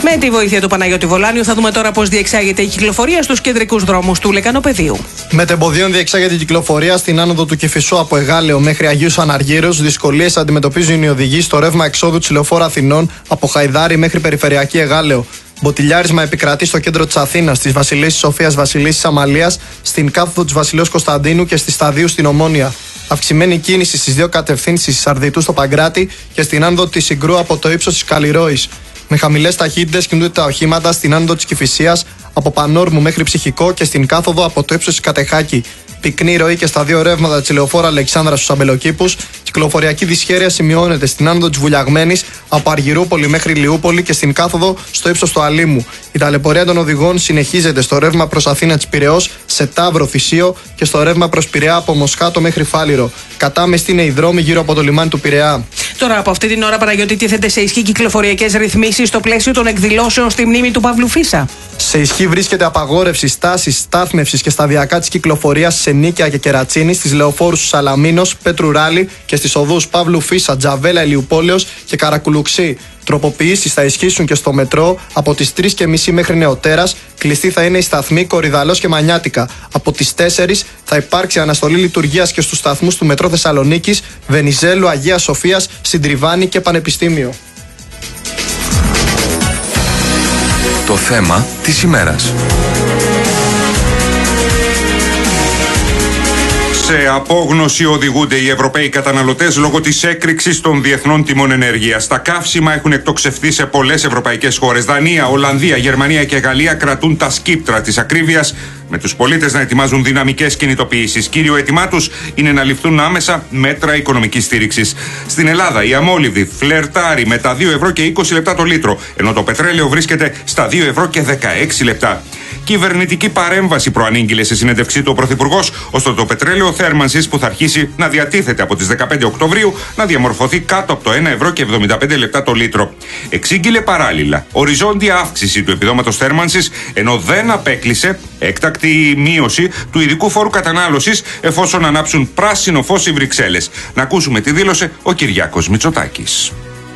Με τη βοήθεια του Παναγιώτη Βολάνιου θα δούμε τώρα πώς διεξάγεται η κυκλοφορία στους κεντρικούς δρόμους του Λεκανοπεδίου. Μετεμποδίων διεξάγεται η κυκλοφορία στην άνοδο του Κηφισού από Εγάλεο μέχρι Αγίους Αναργύρους. Δυσκολίες αντιμετωπίζουν οι οδηγοί στο ρεύμα εξόδου της Λεωφόρου Αθηνών από Χαϊδάρη μέχρι Περιφερειακή Εγάλεο. Μποτιλιάρισμα επικρατεί στο κέντρο της Αθήνας, της Βασιλίσσης Σοφίας Βασιλίσσης Αμαλίας, στην κάθοδο της Βασιλέως Κωνσταντίνου και στη Σταδίου στην Ομόνια. Αυξημένη κίνηση στις δύο κατευθύνσεις της Αρδιτού στο Παγκράτη και στην άνοδο της Συγκρού από το ύψος της Καλλιρόης. Με χαμηλές ταχύτητες κινούνται τα οχήματα στην άνοδο της Κηφισίας από Πανόρμου μέχρι Ψυχικό και στην κάθοδο από το ύψος της Κατεχάκη. Πυκνή ροή και στα δύο ρεύματα της Λεωφόρου Αλεξάνδρας στους Αμπελοκήπους. Κυκλοφοριακή δυσχέρεια σημειώνεται στην άνοδο της Βουλιαγμένης από Αργυρούπολη μέχρι Λιούπολη και στην κάθοδο στο ύψος του Αλήμου. Η ταλαιπωρία των οδηγών συνεχίζεται στο ρεύμα προς Αθήνα της Πειραιώς, σε Ταύρο Θησίο και στο ρεύμα προς Πειραιά από Μοσχάτο μέχρι Φάληρο. Κατάμεστη είναι οι δρόμοι γύρω από το λιμάνι του Πειραιά. Τώρα από αυτή την ώρα, Παναγιώτη, τίθενται σε ισχύ κυκλοφοριακές ρυθμίσεις στο πλαίσιο των εκδηλώσεων στη μνήμη του Παύλου Φίσα. Σε ισχύ βρίσκεται απαγόρευση στάσης, στάθμευσης και σταδιακά της κυκλοφορίας σε Νίκαια και Κερατσίνη, στις λεωφόρους Σαλαμίνος, Πέτρου Ράλη και στις οδούς Παύλου Φίσα, Τζαβέλα Ηλιουπόλεως και Καρακουλουξή. Τροποποιήσεις θα ισχύσουν και στο μετρό από τις 3:30 μέχρι νεοτέρας. Κλειστή θα είναι η σταθμή Κορυδαλός και Μανιάτικα. Από τις 4 θα υπάρξει αναστολή λειτουργίας και στους σταθμούς του μετρό Θεσσαλονίκης, Βενιζέλου, Αγίας Σοφίας, Συντριβάνη και Πανεπιστήμιο. Το θέμα της ημέρας. Σε απόγνωση οδηγούνται οι Ευρωπαίοι καταναλωτές λόγω της έκρηξης των διεθνών τιμών ενέργειας. Τα καύσιμα έχουν εκτοξευθεί σε πολλές ευρωπαϊκές χώρες. Δανία, Ολλανδία, Γερμανία και Γαλλία κρατούν τα σκύπτρα της ακρίβειας, με τους πολίτες να ετοιμάζουν δυναμικές κινητοποιήσεις. Κύριο αίτημά τους είναι να ληφθούν άμεσα μέτρα οικονομικής στήριξης. Στην Ελλάδα η αμόλυβδη φλερτάρει με τα 2 ευρώ και 20 λεπτά το λίτρο, ενώ το πετρέλαιο βρίσκεται στα 2 ευρώ και 16 λεπτά. Κυβερνητική παρέμβαση προανήγγειλε σε συνέντευξή του ο Πρωθυπουργός, ώστε το πετρέλαιο θέρμανσης που θα αρχίσει να διατίθεται από τις 15 Οκτωβρίου να διαμορφωθεί κάτω από το 1 ευρώ και 75 λεπτά το λίτρο. Εξήγηλε παράλληλα οριζόντια αύξηση του επιδόματος θέρμανσης, ενώ δεν απέκλεισε έκτακτη μείωση του ειδικού φόρου κατανάλωσης εφόσον ανάψουν πράσινο φως οι Βρυξέλλες. Να ακούσουμε τι δήλωσε ο Κυριάκος Μητσοτάκης.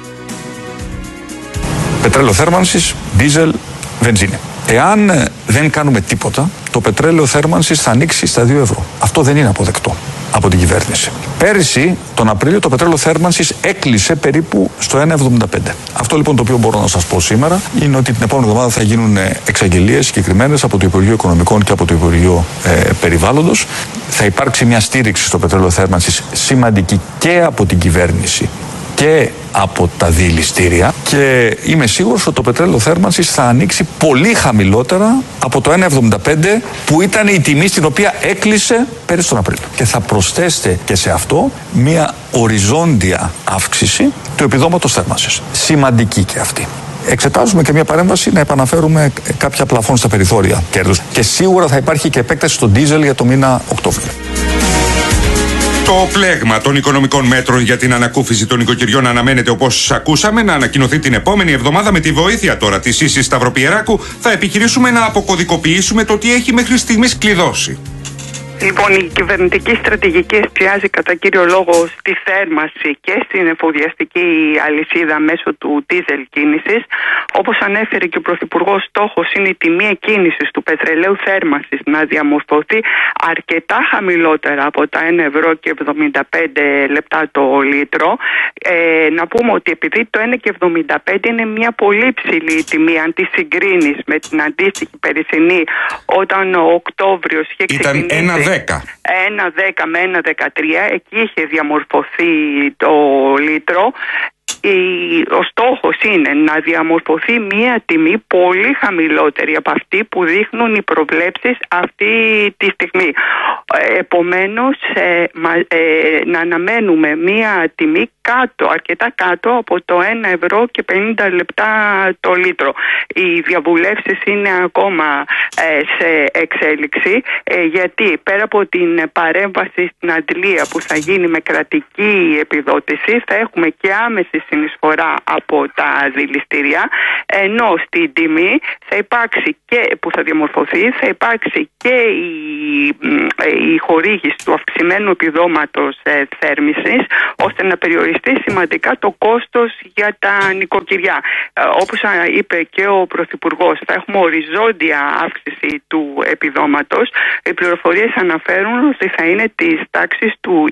Πετρέλαιο θέρμανσης, δίζελ, βενζίνη. Εάν δεν κάνουμε τίποτα, το πετρέλαιο θέρμανσης θα ανοίξει στα 2 ευρώ. Αυτό δεν είναι αποδεκτό από την κυβέρνηση. Πέρυσι, τον Απρίλιο, το πετρέλαιο θέρμανσης έκλεισε περίπου στο 1,75. Αυτό λοιπόν το οποίο μπορώ να σας πω σήμερα είναι ότι την επόμενη εβδομάδα θα γίνουν εξαγγελίες συγκεκριμένες από το Υπουργείο Οικονομικών και από το Υπουργείο Περιβάλλοντος. Θα υπάρξει μια στήριξη στο πετρέλαιο θέρμανσης σημαντική και από την κυβέρνηση και από τα διελιστήρια, και είμαι σίγουρος ότι το πετρέλαιο θέρμανσης θα ανοίξει πολύ χαμηλότερα από το 1,75 που ήταν η τιμή στην οποία έκλεισε πέρυσι τον Απρίλιο. Και θα προσθέσετε και σε αυτό μια οριζόντια αύξηση του επιδόματος θέρμανσης. Σημαντική και αυτή. Εξετάζουμε και μια παρέμβαση να επαναφέρουμε κάποια πλαφόν στα περιθώρια κέρδους. Και σίγουρα θα υπάρχει και επέκταση στο ντίζελ για το μήνα Οκτώβριο. Το πλέγμα των οικονομικών μέτρων για την ανακούφιση των οικοκυριών αναμένεται, όπως ακούσαμε, να ανακοινωθεί την επόμενη εβδομάδα. Με τη βοήθεια τώρα της Ίσης Σταυροπιεράκου θα επιχειρήσουμε να αποκωδικοποιήσουμε το τι έχει μέχρι στιγμής κλειδώσει. Λοιπόν, η κυβερνητική στρατηγική εστιάζει κατά κύριο λόγο στη θέρμανση και στην εφοδιαστική αλυσίδα μέσω του ντίζελ κίνησης. Όπως ανέφερε και ο Πρωθυπουργός, στόχος είναι η τιμή εκκίνησης του πετρελαίου θέρμανσης να διαμορφωθεί αρκετά χαμηλότερα από τα 1 ευρώ και 75 λεπτά το λίτρο. Να πούμε ότι επειδή το 1,75 είναι μια πολύ ψηλή τιμή, αν τη συγκρίνεις με την αντίστοιχη περσινή, όταν ο Οκτώβριος είχε ξεκινήσει 1,10 με 1,13, εκεί είχε διαμορφωθεί το λίτρο. Ο στόχος είναι να διαμορφωθεί μια τιμή πολύ χαμηλότερη από αυτή που δείχνουν οι προβλέψεις αυτή τη στιγμή. Επομένως, να αναμένουμε μια τιμή αρκετά κάτω από το 1 ευρώ και 50 λεπτά το λίτρο. Οι διαβουλεύσεις είναι ακόμα σε εξέλιξη, γιατί πέρα από την παρέμβαση στην αντλία που θα γίνει με κρατική επιδότηση, θα έχουμε και άμεση συνεισφορά από τα δηληστήρια, ενώ στην τιμή θα υπάρξει και που θα διαμορφωθεί, θα υπάρξει και η χορήγηση του αυξημένου επιδόματος θέρμισης, ώστε να περιοριστεί σημαντικά το κόστος για τα νοικοκυριά. Όπως είπε και ο Πρωθυπουργός, θα έχουμε οριζόντια αύξηση του επιδόματος. Οι πληροφορίες αναφέρουν ότι θα είναι της τάξης του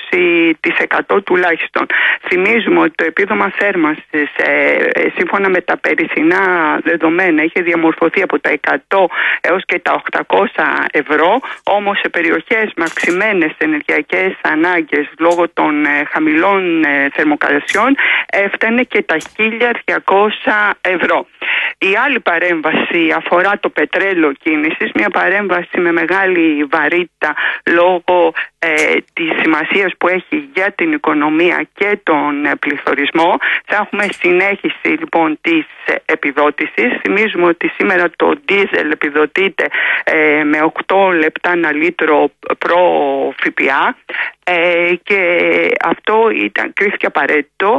20% τουλάχιστον. Θυμίζουμε ότι το επίδομα θέρμανσης, σύμφωνα με τα περσινά δεδομένα, είχε διαμορφωθεί από τα 100 έως και τα 800 ευρώ, όμως σε περιοχές με αυξημένες ενεργειακές ανάγκες λόγω των χαμηλών θερμοκρασιών έφτανε και τα 1.200 ευρώ. Η άλλη παρέμβαση αφορά το πετρέλαιο κίνησης, μια παρέμβαση με μεγάλη βαρύτητα λόγω της σημασίας που έχει για την οικονομία και τον πληθωρισμό. Θα έχουμε συνέχιση λοιπόν της επιδότησης. Θυμίζουμε ότι σήμερα το ντίζελ επιδοτείται με 8 λεπτά ένα λίτρο προ ΦΠΑ. Και αυτό κρίθηκε απαραίτητο.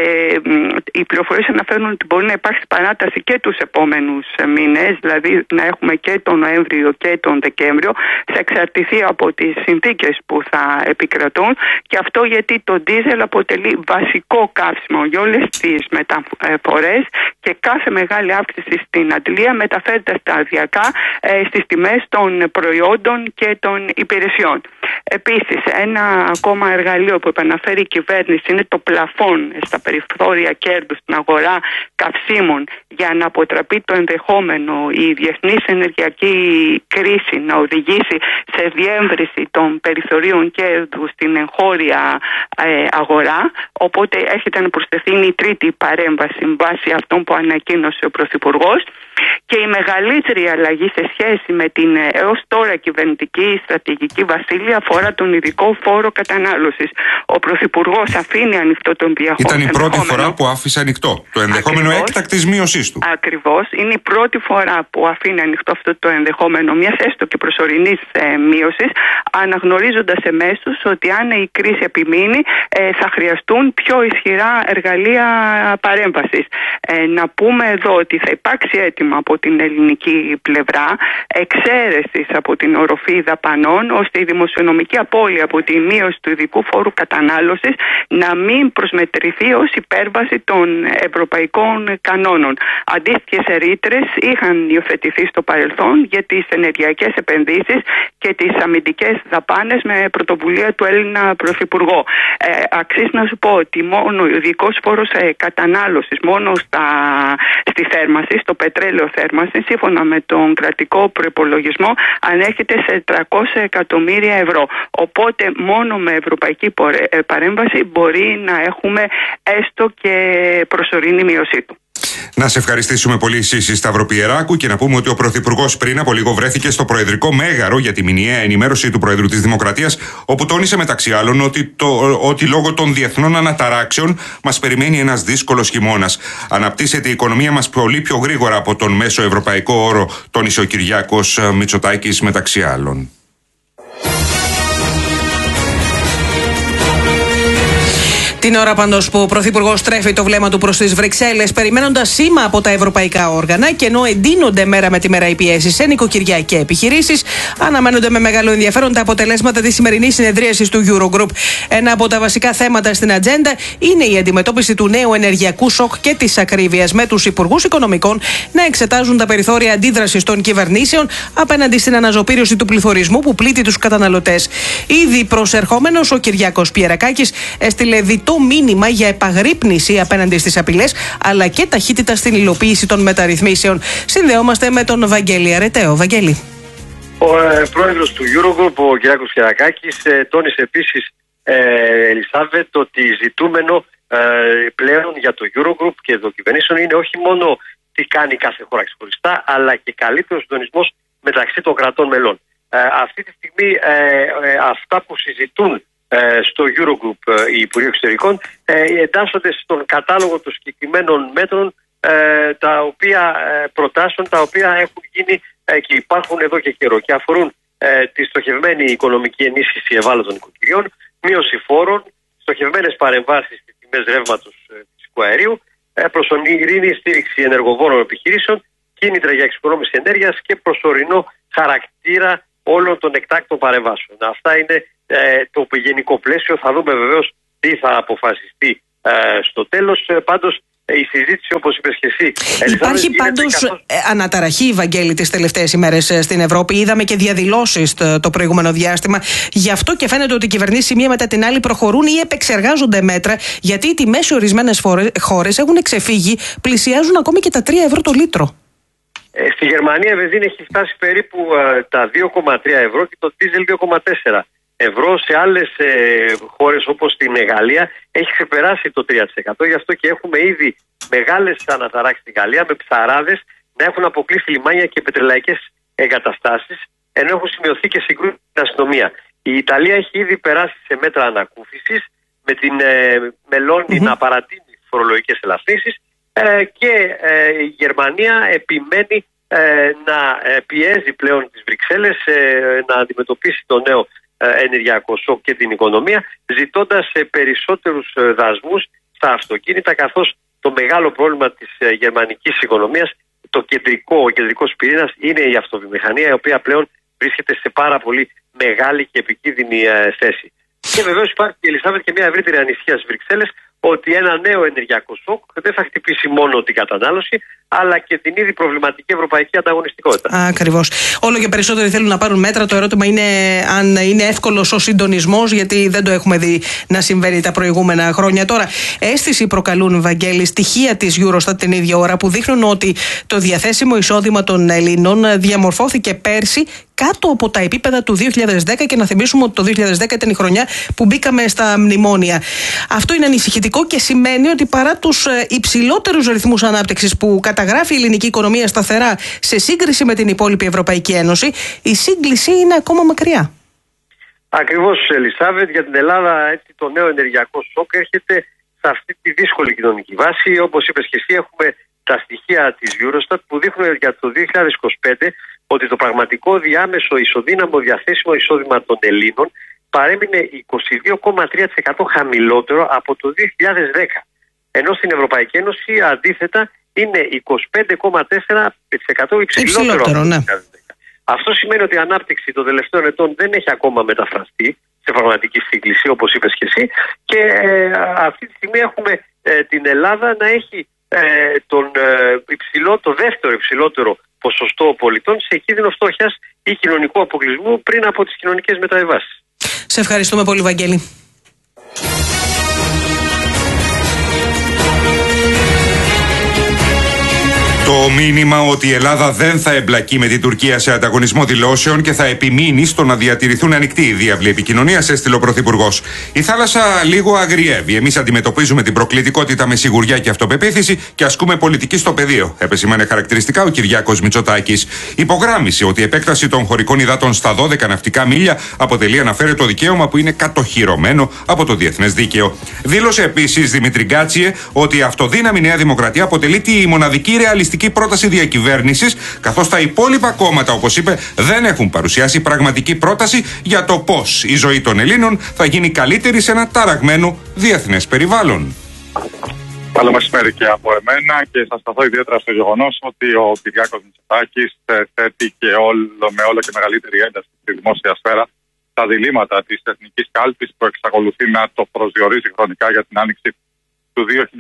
Οι πληροφορίες αναφέρουν ότι μπορεί να υπάρξει παράταση και τους επόμενους μήνες, δηλαδή να έχουμε και τον Νοέμβριο και τον Δεκέμβριο. Θα εξαρτηθεί από τις συνθήκες που θα επικρατούν, και αυτό γιατί το ντίζελ αποτελεί βασικό καύσιμο για όλες τις μεταφορές και κάθε μεγάλη αύξηση στην αντλία μεταφέρεται σταδιακά στις τιμές των προϊόντων και των υπηρεσιών. Επίσης, ένα ακόμα εργαλείο που επαναφέρει η κυβέρνηση είναι το πλαφόν στα περιθώρια κέρδους στην αγορά καυσίμων, για να αποτραπεί το ενδεχόμενο η διεθνής ενεργειακή κρίση να οδηγήσει σε διεύρυνση των περιθωρίων κέρδους στην εγχώρια αγορά. Οπότε έρχεται να προσθεθεί η τρίτη παρέμβαση βάσει αυτών που ανακοίνωσε ο Πρωθυπουργός. Και η μεγαλύτερη αλλαγή σε σχέση με την έως τώρα κυβερνητική στρατηγική, Βασίλεια, αφορά τον ειδικό φόρο κατανάλωσης. Ο Πρωθυπουργός αφήνει ανοιχτό τον Ήταν η πρώτη φορά που άφησε ανοιχτό το ενδεχόμενο έκτακτης μείωσής του. Ακριβώς. Είναι η πρώτη φορά που αφήνει ανοιχτό αυτό το ενδεχόμενο μιας έστω και προσωρινής μείωσης, αναγνωρίζοντας εμέσως ότι αν η κρίση επιμείνει θα χρειαστούν πιο ισχυρά εργαλεία παρέμβασης. Να πούμε εδώ ότι θα υπάρξει έτοιμα από την ελληνική πλευρά εξαίρεσης από την οροφή δαπανών, ώστε η δημοσιονομική απώλεια από τη μείωση του ειδικού φόρου κατανάλωσης να μην προσμετρηθεί ως υπέρβαση των ευρωπαϊκών κανόνων. Αντίστοιχες ρήτρες είχαν υιοθετηθεί στο παρελθόν για τις ενεργειακές επενδύσεις και τις αμυντικές δαπάνες με πρωτοβουλία του Έλληνα Πρωθυπουργό. Αξίζει να σου πω ότι μόνο ο ειδικός φόρος κατανάλωσης μόνο στη θέρμανση, στο πετρέλαιο θέρμανση, σύμφωνα με τον κρατικό προϋπολογισμό, ανέρχεται σε 300 εκατομμύρια ευρώ. Οπότε μόνο με ευρωπαϊκή παρέμβαση μπορεί να έχουμε έστω και προσωρινή μείωσή του. Να σε ευχαριστήσουμε πολύ, Σύση Σταυροπιεράκου, και να πούμε ότι ο Πρωθυπουργός πριν από λίγο βρέθηκε στο Προεδρικό Μέγαρο για τη μηνιαία ενημέρωση του Προέδρου της Δημοκρατίας, όπου τόνισε μεταξύ άλλων ότι λόγω των διεθνών αναταράξεων μας περιμένει ένας δύσκολος χειμώνας. Αναπτύσσεται η οικονομία μας πολύ πιο γρήγορα από τον μέσο ευρωπαϊκό όρο, τόνισε ο Κυριάκος Μητσοτάκης μεταξύ άλλων. Την ώρα πάντως που ο Πρωθυπουργός στρέφει το βλέμμα του προς τις Βρυξέλλες, περιμένοντας σήμα από τα ευρωπαϊκά όργανα, και ενώ εντείνονται μέρα με τη μέρα οι πιέσεις σε νοικοκυριά και επιχειρήσεις, αναμένονται με μεγάλο ενδιαφέρον τα αποτελέσματα της σημερινής συνεδρίασης του Eurogroup. Ένα από τα βασικά θέματα στην ατζέντα είναι η αντιμετώπιση του νέου ενεργειακού σοκ και της ακρίβειας, με τους υπουργούς οικονομικών να εξετάζουν τα περιθώρια αντίδρασης των κυβερνήσεων απέναντι στην αναζωπήρωση του πληθωρισμού που πλήττει τους καταναλωτές. Ήδη προσερχόμενος, ο Κυριάκος Πιερακάκης έστειλε διτό μήνυμα για επαγρύπνηση απέναντι στις απειλές, αλλά και ταχύτητα στην υλοποίηση των μεταρρυθμίσεων. Συνδεόμαστε με τον Βαγγέλη Αρεταίο. Βαγγέλη. Ο πρόεδρος του Eurogroup, ο Κυριάκος Πιερακάκης, τόνισε επίσης, Ελισάβετ, ότι ζητούμενο πλέον για το Eurogroup και το κυβερνήσεων είναι όχι μόνο τι κάνει κάθε χώρα ξεχωριστά, αλλά και καλύτερο συντονισμός μεταξύ των κρατών μελών. Αυτή τη στιγμή αυτά που συζητούν στο Eurogroup οι Υπουργοί Εξωτερικών εντάσσονται στον κατάλογο των συγκεκριμένων μέτρων, τα οποία προτάσεων, τα οποία έχουν γίνει και υπάρχουν εδώ και καιρό και αφορούν τη στοχευμένη οικονομική ενίσχυση ευάλωτων οικοκυριών, μείωση φόρων, στοχευμένες παρεμβάσεις στις τιμές ρεύματος φυσικού αερίου, προσωρινή στήριξη ενεργοβόρων επιχειρήσεων κίνητρα για εξοικονόμηση ενέργειας και προσωρινό χαρακτήρα όλων των εκτάκτων παρεμβάσεων. Αυτά είναι το γενικό πλαίσιο. Θα δούμε βεβαίως τι θα αποφασιστεί στο τέλος. Πάντως η συζήτηση, όπως είπες και εσύ, υπάρχει πάντως αναταραχή, Βαγγέλη, τις τελευταίες ημέρες στην Ευρώπη. Είδαμε και διαδηλώσεις το προηγούμενο διάστημα. Γι' αυτό και φαίνεται ότι οι κυβερνήσεις η μία μετά την άλλη προχωρούν ή επεξεργάζονται μέτρα, γιατί οι τιμές σε ορισμένες χώρες έχουν ξεφύγει, πλησιάζουν ακόμη και τα 3 ευρώ το λίτρο. Στη Γερμανία η βενζίνη έχει φτάσει περίπου τα 2,3 ευρώ και το δίζελ 2,4 ευρώ. Σε άλλες χώρες όπως στην Γαλλία έχει ξεπεράσει το 3%. Γι' αυτό και έχουμε ήδη μεγάλες αναταράξεις στην Γαλλία, με ψαράδες να έχουν αποκλείσει λιμάνια και πετρελαϊκές εγκαταστάσεις, ενώ έχουν σημειωθεί και συγκρούσεις στην αστυνομία. Η Ιταλία έχει ήδη περάσει σε μέτρα ανακούφισης, με την Μελώνη να παρατείνει φορολογικές ελαφρύνσεις, και η Γερμανία επιμένει να πιέζει πλέον τις Βρυξέλλες να αντιμετωπίσει το νέο ενεργειακό σοκ και την οικονομία, ζητώντας περισσότερους δασμούς στα αυτοκίνητα, καθώς το μεγάλο πρόβλημα της γερμανικής οικονομίας, ο κεντρικός πυρήνας, είναι η αυτοβιομηχανία, η οποία πλέον βρίσκεται σε πάρα πολύ μεγάλη και επικίνδυνη θέση. Και βεβαίως υπάρχει, Ελισάβετ, και μια ευρύτερη ανησυχία στις Βρυξέλλες ότι ένα νέο ενεργειακό σοκ δεν θα χτυπήσει μόνο την κατανάλωση, αλλά και την ήδη προβληματική ευρωπαϊκή ανταγωνιστικότητα. Ακριβώς. Όλο και περισσότεροι θέλουν να πάρουν μέτρα. Το ερώτημα είναι αν είναι εύκολος ο συντονισμός, γιατί δεν το έχουμε δει να συμβαίνει τα προηγούμενα χρόνια. Τώρα, αίσθηση προκαλούν, Βαγγέλη, στοιχεία της Eurostat την ίδια ώρα που δείχνουν ότι το διαθέσιμο εισόδημα των Ελλήνων διαμορφώθηκε πέρσι κάτω από τα επίπεδα του 2010, και να θυμίσουμε ότι το 2010 ήταν η χρονιά που μπήκαμε στα μνημόνια. Αυτό είναι ανησυχητικό και σημαίνει ότι παρά τους υψηλότερους ρυθμούς ανάπτυξης που καταγράφει η ελληνική οικονομία σταθερά σε σύγκριση με την υπόλοιπη Ευρωπαϊκή Ένωση, η σύγκληση είναι ακόμα μακριά. Ακριβώς, Ελισάβετ, για την Ελλάδα έτσι, το νέο ενεργειακό σοκ έρχεται σε αυτή τη δύσκολη κοινωνική βάση. Όπως είπες και εσύ, έχουμε τα στοιχεία της Eurostat που δείχνουν για το 2025 ότι το πραγματικό διάμεσο ισοδύναμο διαθέσιμο εισόδημα των Ελλήνων παρέμεινε 22,3% χαμηλότερο από το 2010. Ενώ στην Ευρωπαϊκή Ένωση αντίθετα είναι 25,4% υψηλότερο από το 2010. Αυτό σημαίνει ότι η ανάπτυξη των τελευταίων ετών δεν έχει ακόμα μεταφραστεί σε πραγματική σύγκληση, όπως είπες και εσύ, και αυτή τη στιγμή έχουμε την Ελλάδα να έχει το δεύτερο υψηλότερο ποσοστό πολιτών σε κίνδυνο φτώχειας ή κοινωνικού αποκλεισμού πριν από τις κοινωνικές μεταβιβάσεις. Σε ευχαριστούμε πολύ, Βαγγέλη. Το μήνυμα ότι η Ελλάδα δεν θα εμπλακεί με την Τουρκία σε ανταγωνισμό δηλώσεων και θα επιμείνει στο να διατηρηθούν ανοιχτοί οι διάβλοι επικοινωνίας, έστειλε ο Πρωθυπουργός. Η θάλασσα λίγο αγριεύει. Εμείς αντιμετωπίζουμε την προκλητικότητα με σιγουριά και αυτοπεποίθηση και ασκούμε πολιτική στο πεδίο, επεσήμανε χαρακτηριστικά ο Κυριάκος Μητσοτάκης. Υπογράμμισε ότι η επέκταση των χωρικών υδάτων στα 12 ναυτικά μίλια αποτελεί αναφέρετο δικαίωμα που είναι κατοχυρωμένο από το διεθνές δίκαιο. Δήλωσε επίσης Δημήτρη Γκάτσιε ότι η αυτοδύναμη Νέα Δημοκρατία αποτελεί τη μοναδική ρεαλιστική πρόταση διακυβέρνησης, καθώς τα υπόλοιπα κόμματα, όπως είπε, δεν έχουν παρουσιάσει πραγματική πρόταση για το πώς η ζωή των Ελλήνων θα γίνει καλύτερη σε ένα ταραγμένο διεθνές περιβάλλον. Καλό μεσημέρι και από εμένα, και θα σταθώ ιδιαίτερα στο γεγονός ότι ο Κυριάκος Μητσοτάκης θέτει και με όλο και μεγαλύτερη ένταση στη δημόσια σφαίρα τα διλήμματα της εθνικής κάλπης που εξακολουθεί να το προσδιορίζει χρονικά για την άνοιξη του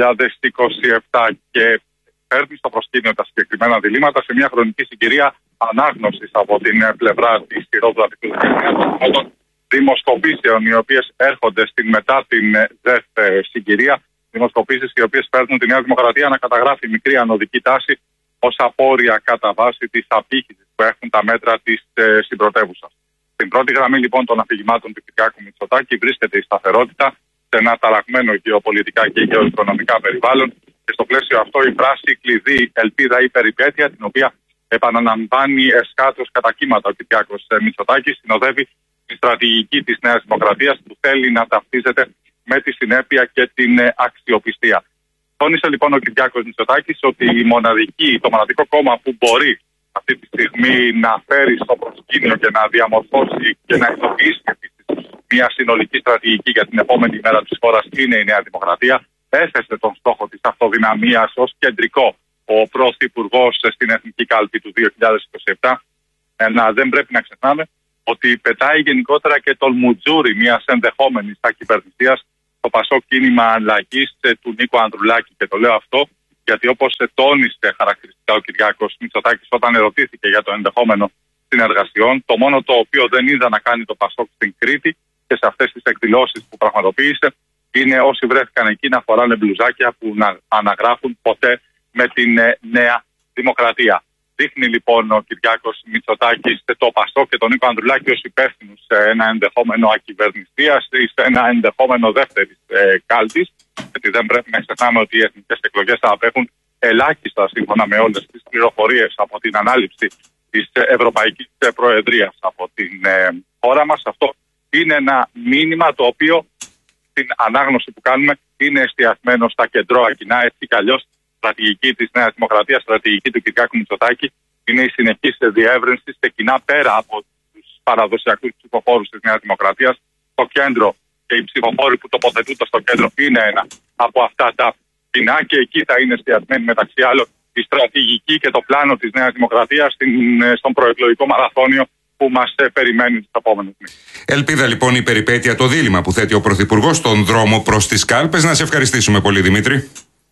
2027, και φέρνει στο προσκήνιο τα συγκεκριμένα διλήμματα σε μια χρονική συγκυρία ανάγνωσης από την πλευρά της χειρόδρατικης των δημοσκοπήσεων, οι οποίες έρχονται μετά την ΔΕΘ συγκυρία. Δημοσκοπήσεις οι οποίες φέρνουν τη Νέα Δημοκρατία να καταγράφει μικρή ανωδική τάση ως απόρρια κατά βάση της απήχησης που έχουν τα μέτρα της στην πρωτεύουσα. Στην πρώτη γραμμή λοιπόν των αφηγημάτων του Κυριάκου Μητσοτάκη βρίσκεται η σταθερότητα σε ένα ταραγμένο γεωπολιτικά και γεωοικονομικά περιβάλλον, και στο πλαίσιο αυτό η φράση κλειδί ελπίδα ή περιπέτεια, την οποία επαναλαμβάνει εσχάτως κατά κύματα ο Κυριάκος Μητσοτάκης, συνοδεύει τη στρατηγική της Νέας Δημοκρατίας που θέλει να ταυτίζεται με τη συνέπεια και την αξιοπιστία. Τόνισε λοιπόν ο Κυριάκος Μητσοτάκης ότι το μοναδικό κόμμα που μπορεί αυτή τη στιγμή να φέρει στο προσκήνιο και να διαμορφώσει και να υλοποιήσει μια συνολική στρατηγική για την επόμενη μέρα της χώρας είναι η Νέα Δημοκρατία. Έθεσε τον στόχο της αυτοδυναμίας ως κεντρικό ο Πρωθυπουργός στην Εθνική Κάλπη του 2027. Δεν πρέπει να ξεχνάμε ότι πετάει γενικότερα και το μουτζούρι μιας ενδεχόμενης ακυβερνησίας το Πασόκ Κίνημα Αλλαγής του Νίκου Ανδρουλάκη. Και το λέω αυτό γιατί, όπως τόνισε χαρακτηριστικά ο Κυριάκος Μητσοτάκης όταν ερωτήθηκε για το ενδεχόμενο συνεργασιών, το μόνο το οποίο δεν είδα να κάνει το Πασόκ στην Κρήτη και σε αυτές τις εκδηλώσεις που πραγματοποίησε είναι όσοι βρέθηκαν εκεί να φοράνε μπλουζάκια που να αναγράφουν ποτέ με την Νέα Δημοκρατία. Δείχνει λοιπόν ο Κυριάκος Μητσοτάκης το Πασόκ και τον Νίκο Ανδρουλάκη ως υπεύθυνους σε ένα ενδεχόμενο ακυβερνησίας ή σε ένα ενδεχόμενο δεύτερης κάλπης. Γιατί δεν πρέπει να ξεχνάμε ότι οι εθνικές εκλογές θα απέχουν ελάχιστα σύμφωνα με όλες τις πληροφορίες από την ανάληψη της Ευρωπαϊκής Προεδρίας από την χώρα μας. Αυτό είναι ένα μήνυμα το οποίο στην ανάγνωση που κάνουμε είναι εστιασμένο στα κεντρώα κοινά. Έτσι κι αλλιώς στρατηγική της Νέας Δημοκρατίας, στρατηγική του Κυριάκου Μητσοτάκη είναι η συνεχής διεύρυνση σε κοινά πέρα από τους παραδοσιακούς ψηφοφόρους της Νέας Δημοκρατίας. Το κέντρο και οι ψηφοφόροι που τοποθετούνται στο κέντρο είναι ένα από αυτά τα κοινά και εκεί θα είναι εστιασμένη μεταξύ άλλων η στρατηγική και το πλάνο της Νέας Δημοκρατίας στον προεκλογικό μαραθώνιο που μας περιμένει τους επόμενους μήνες. Ελπίδα λοιπόν η περιπέτεια, το δίλημμα που θέτει ο Πρωθυπουργός στον δρόμο προς τις κάλπες. Να σε ευχαριστήσουμε πολύ, Δημήτρη.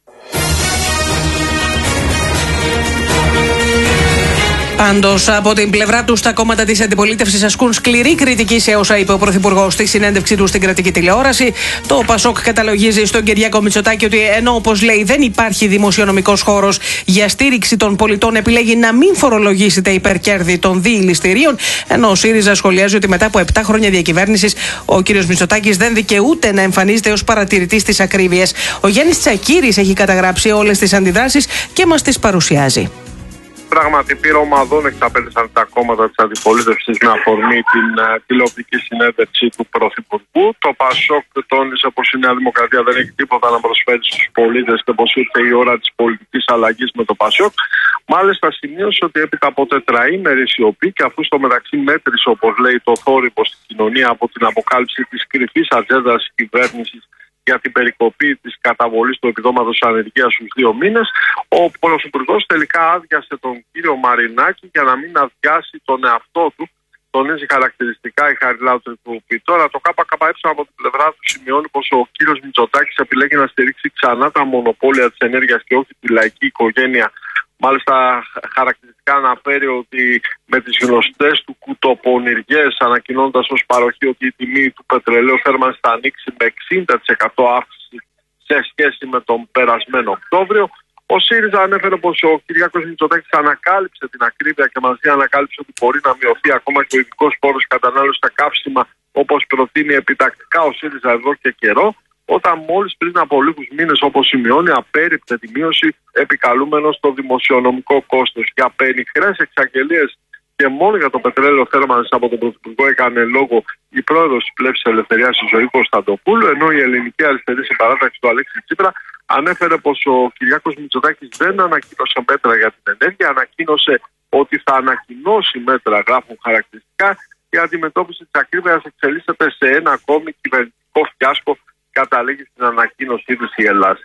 Πάντως, από την πλευρά του, τα κόμματα της αντιπολίτευσης ασκούν σκληρή κριτική σε όσα είπε ο Πρωθυπουργός στη συνέντευξή του στην κρατική τηλεόραση. Το Πασόκ καταλογίζει στον Κυριάκο Μητσοτάκη ότι ενώ, όπως λέει, δεν υπάρχει δημοσιονομικός χώρος για στήριξη των πολιτών, επιλέγει να μην φορολογήσει τα υπερκέρδη των διηληστηρίων. Ενώ ο ΣΥΡΙΖΑ σχολιάζει ότι μετά από 7 χρόνια διακυβέρνησης, ο κ. Μητσοτάκης δεν δικαιούται να εμφανίζεται ως παρατηρητής της ακρίβειας. Ο Γιάννης Τσακίρης έχει καταγράψει όλες τις αντιδράσεις και μας τις παρουσιάζει. Πράγματι, πύρα ομαδών εξαπέλυσαν τα κόμματα της αντιπολίτευσης με αφορμή την τηλεοπτική συνέντευξη του Πρωθυπουργού. Το Πασόκ τόνισε πως η Νέα Δημοκρατία δεν έχει τίποτα να προσφέρει στους πολίτες και πως ήρθε η ώρα της πολιτικής αλλαγής με το Πασόκ. Μάλιστα, σημείωσε ότι έπειτα από τετραήμερη σιωπή και αφού στο μεταξύ μέτρησε, όπως λέει, το θόρυβο στην κοινωνία από την αποκάλυψη της κρυφής ατζέντας της κυβέρνησης για την περικοπή της καταβολής του επιδόματος ανεργίας στους 2 μήνες, ο Πρωθυπουργός τελικά άδειασε τον κύριο Μαρινάκη για να μην αδειάσει τον εαυτό του. Τονίζει χαρακτηριστικά η Χαριλάου Τρικούπη. Τώρα το ΚΚΕ από την πλευρά του σημειώνει πως ο κύριος Μητσοτάκης επιλέγει να στηρίξει ξανά τα μονοπόλια της ενέργειας και όχι τη λαϊκή οικογένεια. Μάλιστα, χαρακτηριστικά αναφέρει ότι με τις γνωστές του κουτοπονηριές, ανακοινώντας ως παροχή ότι η τιμή του πετρελαίου θέρμανσης θα ανοίξει με 60% αύξηση σε σχέση με τον περασμένο Οκτώβριο. Ο ΣΥΡΙΖΑ ανέφερε πως ο Κυριάκος Μητσοτάκης ανακάλυψε την ακρίβεια και μαζί ανακάλυψε ότι μπορεί να μειωθεί ακόμα και ο ειδικός φόρος κατανάλωσης στα καύσιμα, όπως προτείνει επιτακτικά ο ΣΥΡΙΖΑ εδώ και καιρό, όταν μόλις πριν από λίγους μήνες, όπως σημειώνει, απέρριπτε τη μείωση επικαλούμενος στο δημοσιονομικό κόστος. Για πενιχρές εξαγγελίες και μόνο για το πετρέλαιο θέρμανσης από τον Πρωθυπουργό έκανε λόγο η πρόεδρος της Πλεύσης Ελευθερίας, η Ζωή Κωνσταντοπούλου, ενώ η ελληνική αριστερή συμπαράταξη του Αλέξη Τσίπρα ανέφερε πως ο Κυριάκος Μητσοτάκης δεν ανακοίνωσε μέτρα για την ενέργεια, ανακοίνωσε ότι θα ανακοινώσει μέτρα, γράφουν χαρακτηριστικά. Η αντιμετώπιση της ακρίβειας εξελίσσεται σε ένα ακόμη κυβερνητικό φιάσκο, καταλήγει στην ανακοίνωσή της η Ελλάδα.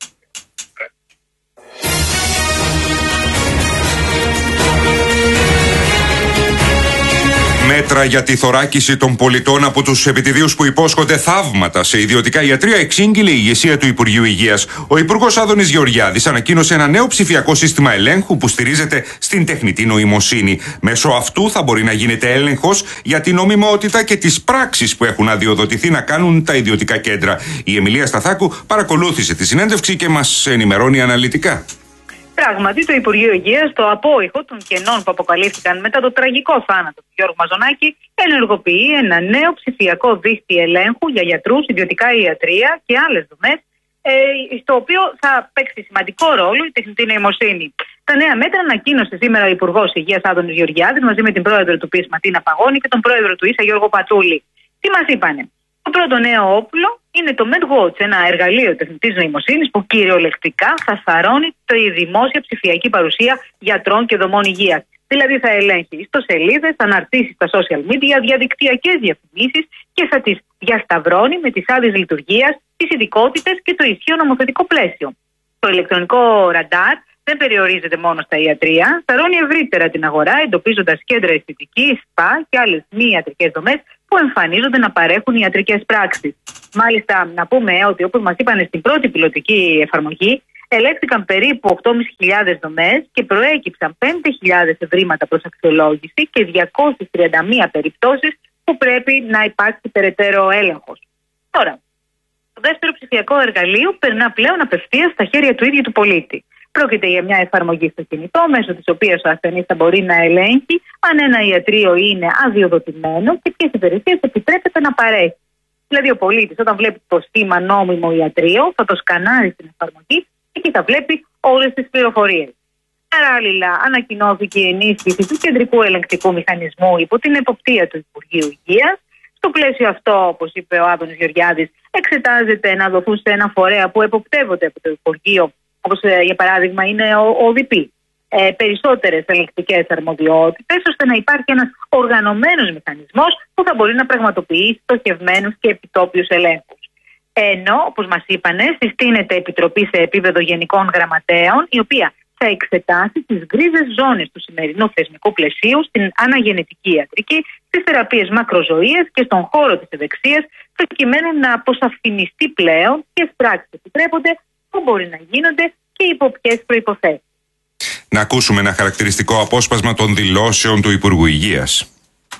Μέτρα για τη θωράκιση των πολιτών από τους επιτιδίους που υπόσχονται θαύματα σε ιδιωτικά ιατρεία εξήγηλε η ηγεσία του Υπουργείου Υγείας. Ο Υπουργός Άδωνης Γεωργιάδης ανακοίνωσε ένα νέο ψηφιακό σύστημα ελέγχου που στηρίζεται στην τεχνητή νοημοσύνη. Μέσω αυτού θα μπορεί να γίνεται έλεγχος για την νομιμότητα και τις πράξεις που έχουν αδειοδοτηθεί να κάνουν τα ιδιωτικά κέντρα. Η Εμιλία Σταθάκου παρακολούθησε τη συνέντευξη και μας ενημερώνει αναλυτικά. Πράγματι, το Υπουργείο Υγείας, το απόϊχο των κενών που αποκαλύφθηκαν μετά το τραγικό θάνατο του Γιώργου Μαζονάκη, ενεργοποιεί ένα νέο ψηφιακό δίκτυο ελέγχου για γιατρούς, ιδιωτικά ιατρεία και άλλες δομές, στο οποίο θα παίξει σημαντικό ρόλο η τεχνητή νοημοσύνη. Τα νέα μέτρα ανακοίνωσε σήμερα ο Υπουργός Υγείας Άδωνης Γεωργιάδης μαζί με την πρόεδρο του ΠΙΣ Ματίνα Παγώνη και τον πρόεδρο του ΙΣΑ Γιώργο Πατούλη. Τι μας είπανε? Το πρώτο νέο όπλο είναι το MedWatch, ένα εργαλείο τεχνητής νοημοσύνης που κυριολεκτικά θα θαρρώνει τη δημόσια ψηφιακή παρουσία γιατρών και δομών υγείας. Δηλαδή θα ελέγχει ιστοσελίδες, αναρτήσεις στα social media, διαδικτυακές διαφημίσεις και θα τις διασταυρώνει με τις άδειες λειτουργίας, τις ειδικότητες και το ισχύον νομοθετικό πλαίσιο. Το ηλεκτρονικό ραντάρ δεν περιορίζεται μόνο στα ιατρεία, θαρρώνει ευρύτερα την αγορά, εντοπίζοντας κέντρα αισθητικής, σπα και άλλες μη ιατρικές δομές που εμφανίζονται να παρέχουν ιατρικές πράξεις. Μάλιστα, να πούμε ότι όπως μας είπαν στην πρώτη πιλωτική εφαρμογή, ελέγχθηκαν περίπου 8.500 δομές και προέκυψαν 5.000 ευρήματα προς αξιολόγηση και 231 περιπτώσεις που πρέπει να υπάρξει περαιτέρω έλεγχος. Τώρα, το δεύτερο ψηφιακό εργαλείο περνά πλέον απευθείας στα χέρια του ίδιου του πολίτη. Πρόκειται για μια εφαρμογή στο κινητό, μέσω της οποίας ο ασθενής θα μπορεί να ελέγχει αν ένα ιατρείο είναι αδειοδοτημένο και ποιες υπηρεσίες επιτρέπεται να παρέχει. Δηλαδή, ο πολίτης, όταν βλέπει το σήμα νόμιμο ιατρείο, θα το σκανάρει στην εφαρμογή και εκεί θα βλέπει όλες τις πληροφορίες. Παράλληλα, ανακοινώθηκε η ενίσχυση του κεντρικού ελεγκτικού μηχανισμού υπό την εποπτεία του Υπουργείου Υγείας. Στο πλαίσιο αυτό, όπως είπε ο Άδωνης Γεωργιάδης, εξετάζεται να δοθούν σε ένα φορέα που εποπτεύονται από το Υπουργείο, όπως για παράδειγμα είναι ο ΟΔΠ, περισσότερες ελεγκτικές αρμοδιότητες, ώστε να υπάρχει ένας οργανωμένος μηχανισμός που θα μπορεί να πραγματοποιεί στοχευμένους και επιτόπιους ελέγχους. Ενώ, όπως μας είπανε, συστήνεται επιτροπή σε επίπεδο γενικών γραμματέων, η οποία θα εξετάσει τις γκρίζες ζώνες του σημερινού θεσμικού πλαισίου στην αναγεννητική ιατρική, στις θεραπείες μακροζωίας και στον χώρο της ευεξίας, προκειμένου να αποσαφινιστεί πλέον ποιες πράξεις επιτρέπονται, πού μπορεί να γίνονται και υπό ποιες προϋποθέσεις. Να ακούσουμε ένα χαρακτηριστικό απόσπασμα των δηλώσεων του Υπουργού Υγείας.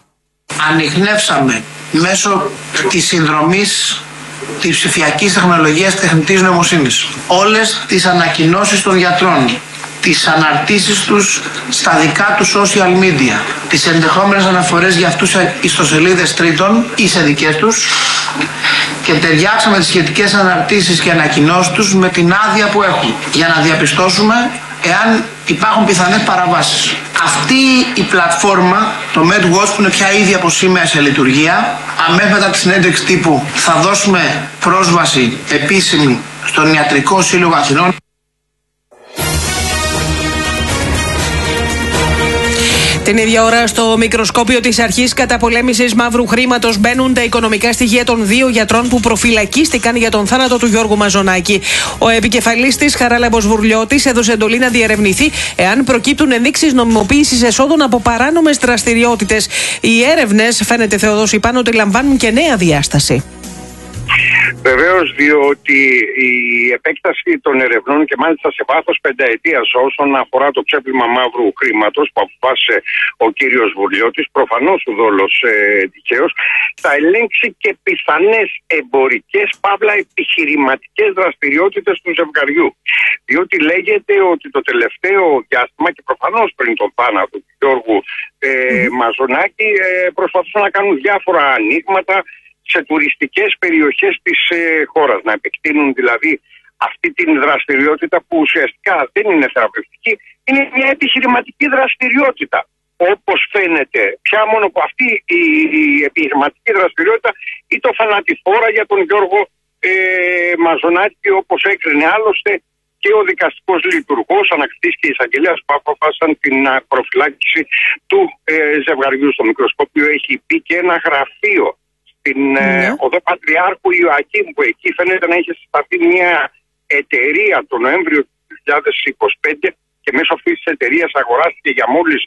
Ανιχνεύσαμε μέσω της συνδρομής της ψηφιακής τεχνολογίας τεχνητής νοημοσύνης όλες τις ανακοινώσεις των γιατρών, τις αναρτήσεις τους στα δικά του social media, τις ενδεχόμενες αναφορές για αυτούς σε ιστοσελίδες τρίτων ή σε δικές τους, και ταιριάξαμε τις σχετικές αναρτήσεις και ανακοινώσεις τους με την άδεια που έχουν, για να διαπιστώσουμε εάν υπάρχουν πιθανές παραβάσεις. Αυτή η πλατφόρμα, το MedWatch, που είναι πια ήδη από σήμερα σε λειτουργία, αμέσως μετά τη συνέντευξη τύπου θα δώσουμε πρόσβαση επίσημη στον Ιατρικό Σύλλογο Αθηνών. Την ίδια ώρα, στο μικροσκόπιο της αρχής καταπολέμησης μαύρου χρήματος μπαίνουν τα οικονομικά στοιχεία των 2 γιατρών που προφυλακίστηκαν για τον θάνατο του Γιώργου Μαζονάκη. Ο επικεφαλής της, Χαράλαμπος Βουρλιώτης, έδωσε εντολή να διερευνηθεί εάν προκύπτουν ενδείξεις νομιμοποίησης εσόδων από παράνομες δραστηριότητες. Οι έρευνες, φαίνεται, Θεοδόση, πάνω ότι λαμβάνουν και νέα διάσταση. Βεβαίως, διότι η επέκταση των ερευνών και μάλιστα σε βάθος πενταετίας όσον αφορά το ξέπλυμα μαύρου χρήματος που αποφάσισε ο κύριος Βουρλιώτης, προφανώς ο δόλος τυχαίος, θα ελέγξει και πιθανές εμπορικές παύλα επιχειρηματικές δραστηριότητες του ζευγαριού. Διότι λέγεται ότι το τελευταίο διάστημα και προφανώς πριν τον θάνατο του Γιώργου Μαζονάκη προσπαθούσαν να κάνουν διάφορα ανοίγματα σε τουριστικές περιοχές της χώρας, να επεκτείνουν δηλαδή αυτή την δραστηριότητα που ουσιαστικά δεν είναι θεραπευτική, είναι μια επιχειρηματική δραστηριότητα. Όπως φαίνεται, πια μόνο που αυτή η επιχειρηματική δραστηριότητα ή το θανατηφόρα για τον Γιώργο Μαζονάκη, όπως έκρινε άλλωστε και ο δικαστικός λειτουργός, ανακτής και εισαγγελέας που αποφάσισαν την προφυλάκηση του ζευγαριού. Στο μικροσκόπιο έχει πει και ένα γραφείο στην οδό Πατριάρχου Ιωακήμ, που εκεί φαίνεται να είχε συσταθεί μια εταιρεία το Νοέμβριο του 2025 και μέσω αυτής της εταιρείας αγοράστηκε για μόλις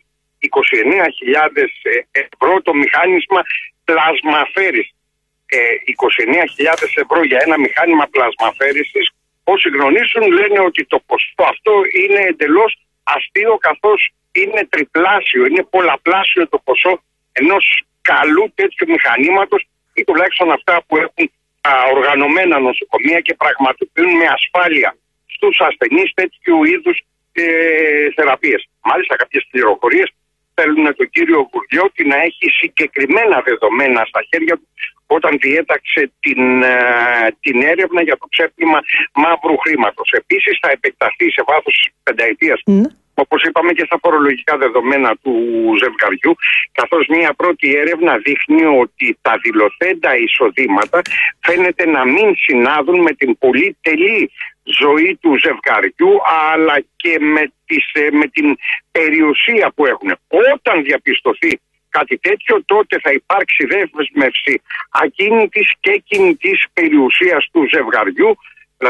29.000 ευρώ το μηχάνημα πλασμαφέρησης. 29.000 ευρώ για ένα μηχάνημα πλασμαφέρησης, όσοι γνωρίζουν λένε ότι το ποσό αυτό είναι εντελώς αστείο, καθώς είναι τριπλάσιο, είναι πολλαπλάσιο το ποσό ενός καλού τέτοιου μηχανήματος, ή τουλάχιστον αυτά που έχουν οργανωμένα νοσοκομεία και πραγματοποιούν με ασφάλεια στους ασθενείς τέτοιου είδους θεραπείες. Μάλιστα, κάποιες πληροφορίες θέλουν τον κύριο Βουρλιώτη να έχει συγκεκριμένα δεδομένα στα χέρια του όταν διέταξε την έρευνα για το ξέπλυμα μαύρου χρήματος. Επίσης, θα επεκταθεί σε βάθος πενταετίας, όπως είπαμε, και στα φορολογικά δεδομένα του ζευγαριού, καθώς μια πρώτη έρευνα δείχνει ότι τα δηλωθέντα εισοδήματα φαίνεται να μην συνάδουν με την πολυτελή ζωή του ζευγαριού, αλλά και με την περιουσία που έχουν. Όταν διαπιστωθεί κάτι τέτοιο, τότε θα υπάρξει δέσμευση ακίνητης και κινητής περιουσίας του ζευγαριού, δηλαδή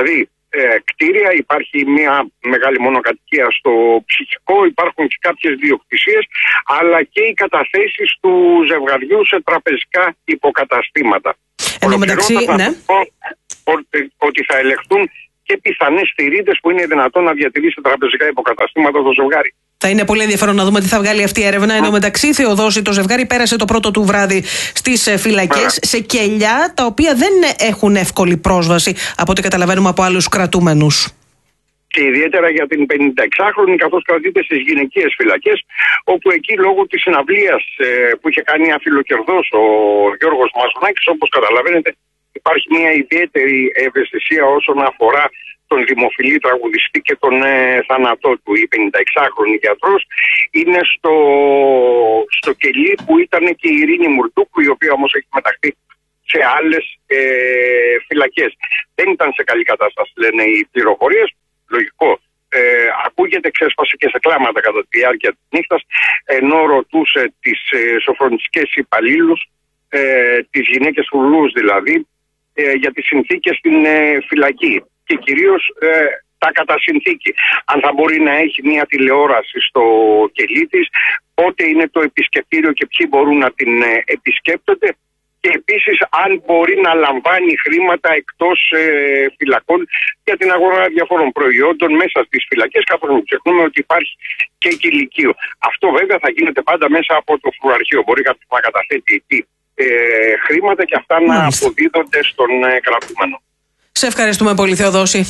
κτίρια, υπάρχει μια μεγάλη μονοκατοικία στο Ψυχικό, υπάρχουν και κάποιες διοκτησίες, αλλά και οι καταθέσεις του ζευγαριού σε τραπεζικά υποκαταστήματα. Εν τω μεταξύ, ναι. Ότι θα ελεγχθούν και πιθανές θηρίδες που είναι δυνατόν να διατηρήσει σε τραπεζικά υποκαταστήματα το ζευγάρι. Θα είναι πολύ ενδιαφέρον να δούμε τι θα βγάλει αυτή η έρευνα. Εν τω μεταξύ, Θεοδόση, το ζευγάρι πέρασε το πρώτο του βράδυ στις φυλακές σε κελιά τα οποία δεν έχουν εύκολη πρόσβαση, από ό,τι καταλαβαίνουμε από άλλους κρατούμενους. Και ιδιαίτερα για την 56χρονη, καθώς κρατείται στις γυναικείες φυλακές, όπου εκεί λόγω της συναυλίας που είχε κάνει αφιλοκερδός ο Γιώργος Μαζονάκης, όπως καταλαβαίνετε, υπάρχει μια ιδιαίτερη ευαισθησία όσον αφορά τον δημοφιλή τραγουδιστή και τον θάνατό του. Η 56χρονη γιατρός είναι στο κελί που ήταν και η Ειρήνη Μουρτούκου, η οποία όμως έχει μεταχθεί σε άλλες φυλακές. Δεν ήταν σε καλή κατάσταση, λένε οι πληροφορίες. Λογικό. Ακούγεται, ξέσπασε και σε κλάματα κατά τη διάρκεια της νύχτας, ενώ ρωτούσε τις σοφρονιστικές υπαλλήλους, τις γυναίκες φουλούς δηλαδή, για τις συνθήκες στην φυλακή και κυρίως τα κατά συνθήκη. Αν θα μπορεί να έχει μια τηλεόραση στο κελί της, πότε είναι το επισκεπτήριο και ποιοι μπορούν να την επισκέπτονται, και επίσης αν μπορεί να λαμβάνει χρήματα εκτός φυλακών για την αγορά διαφόρων προϊόντων μέσα στις φυλακές, καθώς μην ξεχνούμε ότι υπάρχει και κηλικείο. Αυτό βέβαια θα γίνεται πάντα μέσα από το φρουραρχείο. Μπορεί κάποιος να καταθέτει εκεί χρήματα και αυτά να αποδίδονται στον κρατούμενο. Σε ευχαριστούμε πολύ, Θεοδόση.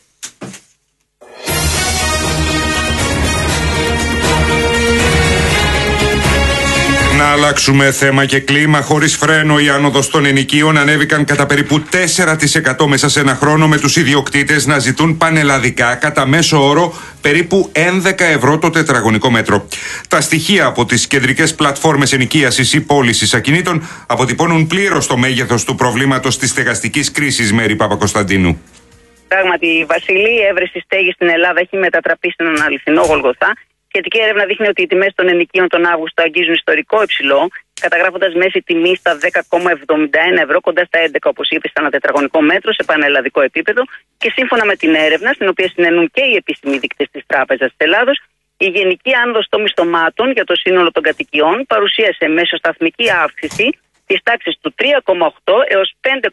Να αλλάξουμε θέμα και κλίμα. Χωρίς φρένο, οι άνοδος των ενοικίων ανέβηκαν κατά περίπου 4% μέσα σε ένα χρόνο, με τους ιδιοκτήτες να ζητούν πανελλαδικά κατά μέσο όρο περίπου 11 ευρώ το τετραγωνικό μέτρο. Τα στοιχεία από τις κεντρικές πλατφόρμες ενοικίασης ή πώλησης ακινήτων αποτυπώνουν πλήρως το μέγεθος του προβλήματος της στεγαστικής κρίσης. Μέρη Παπακοσταντίνου. Πράγματι, Βασίλη, η έβρεση στέγης στην Ελλάδα έχει μετατραπεί σε έναν αληθινό Γολγοθά. Σχετική έρευνα δείχνει ότι οι τιμές των ενοικίων τον Αύγουστο αγγίζουν ιστορικό υψηλό, καταγράφοντας μέση τιμή στα 10,71 ευρώ, κοντά στα 11, όπως είπε, στα ένα τετραγωνικό μέτρο σε πανελλαδικό επίπεδο. Και σύμφωνα με την έρευνα, στην οποία συνενούν και οι επίσημοι δείκτες της Τράπεζας της Ελλάδος, η γενική άνοδος των μισθωμάτων για το σύνολο των κατοικιών παρουσίασε μεσοσταθμική αύξηση της τάξης του 3,8 έως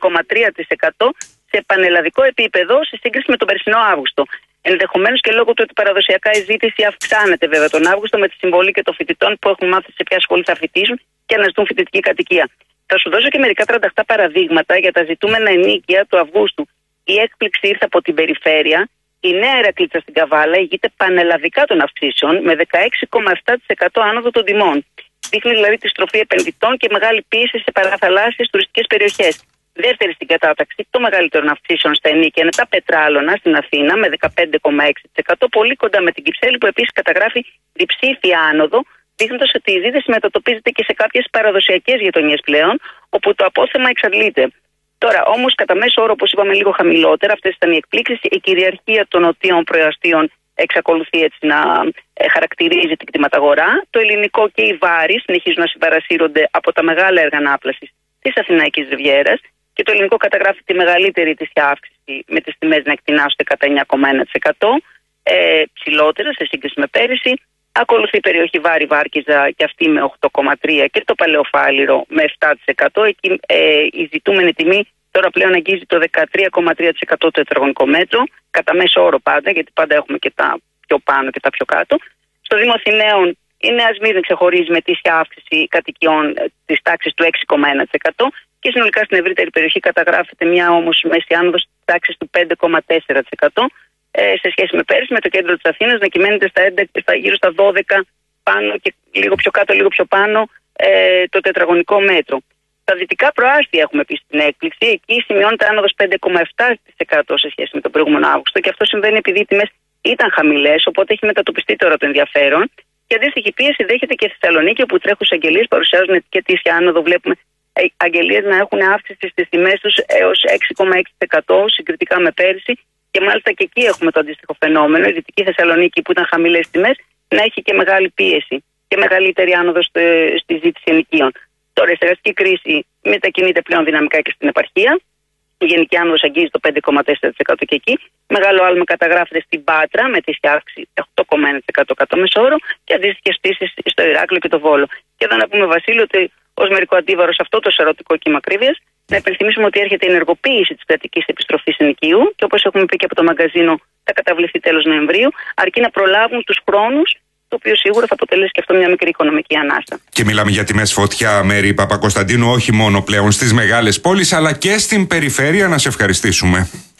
5,3% σε πανελλαδικό επίπεδο σε σύγκριση με τον περσινό Αύγουστο. Ενδεχομένως και λόγω του ότι παραδοσιακά η ζήτηση αυξάνεται βέβαια τον Αύγουστο με τη συμβολή και των φοιτητών που έχουν μάθει σε ποια σχολή θα φοιτήσουν και αναζητούν φοιτητική κατοικία. Θα σου δώσω και μερικά τρανταχτά παραδείγματα για τα ζητούμενα ενίκια του Αυγούστου. Η έκπληξη ήρθε από την περιφέρεια. Η Νέα Ηρακλήτσα στην Καβάλα ηγείται πανελλαδικά των αυξήσεων με 16,7% άνοδο των τιμών. Δείχνει δηλαδή τη στροφή επενδυτών και μεγάλη πίεση σε παραθαλάσσιες τουριστικές περιοχές. Δεύτερη στην κατάταξη των μεγαλύτερων αυξήσεων στα ενίκια είναι τα Πετράλωνα στην Αθήνα με 15,6%, πολύ κοντά με την Κυψέλη που επίσης καταγράφει διψήφια άνοδο, δείχνοντας ότι η ζήτηση μετατοπίζεται και σε κάποιες παραδοσιακές γειτονιές πλέον, όπου το απόθεμα εξαντλείται. Τώρα όμως, κατά μέσο όρο, όπως είπαμε, λίγο χαμηλότερα, αυτές ήταν οι εκπλήξεις. Η κυριαρχία των νοτίων προαστίων εξακολουθεί έτσι να χαρακτηρίζει την κτηματαγορά. Το ελληνικό και οι βάρη συνεχίζουν να συμπαρασύρονται από τα μεγάλα έργα ανάπλασης της Αθηναϊκής Ριβιέρας. Και το ελληνικό καταγράφει τη μεγαλύτερη της αύξηση, με τις τιμές να εκτινάσσονται κατά 9,1%, ψηλότερα σε σύγκριση με πέρυσι. Ακολουθεί η περιοχή Βάρη-Βάρκιζα και αυτή με 8,3% και το Παλαιοφάλιρο με 7%. Εκεί η ζητούμενη τιμή τώρα πλέον αγγίζει το 13,3% το τετραγωνικό μέτρο, κατά μέσο όρο πάντα, γιατί πάντα έχουμε και τα πιο πάνω και τα πιο κάτω. Στο Δήμο Αθηναίων η Νέα Σμύρνη ξεχωρίζει με ετήσια αύξηση κατοικιών της τάξης του 6,1%. Και συνολικά στην ευρύτερη περιοχή καταγράφεται μια όμως μέση άνοδος της τάξης του 5,4% σε σχέση με πέρυσι, με το κέντρο της Αθήνας να κυμαίνεται γύρω στα 12 πάνω και λίγο πιο κάτω, λίγο πιο πάνω το τετραγωνικό μέτρο. Στα δυτικά προάστια έχουμε επίσης την έκπληξη. Εκεί σημειώνεται άνοδος 5,7% σε σχέση με τον προηγούμενο Αύγουστο και αυτό συμβαίνει επειδή οι τιμές ήταν χαμηλές, οπότε έχει μετατοπιστεί τώρα το ενδιαφέρον. Και αντίστοιχη πίεση δέχεται και η Θεσσαλονίκη, όπου τρέχουσες αγγελίες παρουσιάζουν και ετήσια άνοδο. Βλέπουμε αγγελίες να έχουν αύξηση στις τιμές τους έως 6,6% συγκριτικά με πέρυσι και μάλιστα και εκεί έχουμε το αντίστοιχο φαινόμενο. Η Δυτική Θεσσαλονίκη που ήταν χαμηλές τιμές να έχει και μεγάλη πίεση και μεγαλύτερη άνοδο στη ζήτηση ενοικίων. Τώρα η στεγαστική κρίση μετακινείται πλέον δυναμικά και στην επαρχία. Η γενική άνοδος αγγίζει το 5,4% και εκεί. Μεγάλο άλμα καταγράφεται στην Πάτρα με ετήσια αύξηση 8,1% κατά μέσο όρο και αντίστοιχες πτήσεις στο Ηράκλειο και το Βόλο. Και εδώ να πούμε, Βασίλη, ότι ως μερικό αντίβαρο σε αυτό το σαρωτικό κύμα ακρίβειας, να υπενθυμίσουμε ότι έρχεται η ενεργοποίηση της κρατικής επιστροφής ενοικίου και όπως έχουμε πει και από το μαγκαζίνο, θα καταβληθεί τέλος Νοεμβρίου, αρκεί να προλάβουν τους χρόνους, το οποίο σίγουρα θα αποτελέσει και αυτό μια μικρή οικονομική ανάστα. Και μιλάμε για τιμές φωτιά, Μέρη Παπακοσταντίνου, όχι μόνο πλέον στις μεγάλες πόλεις, αλλά και στην περιφέρεια. Να σε ευχαριστήσουμε.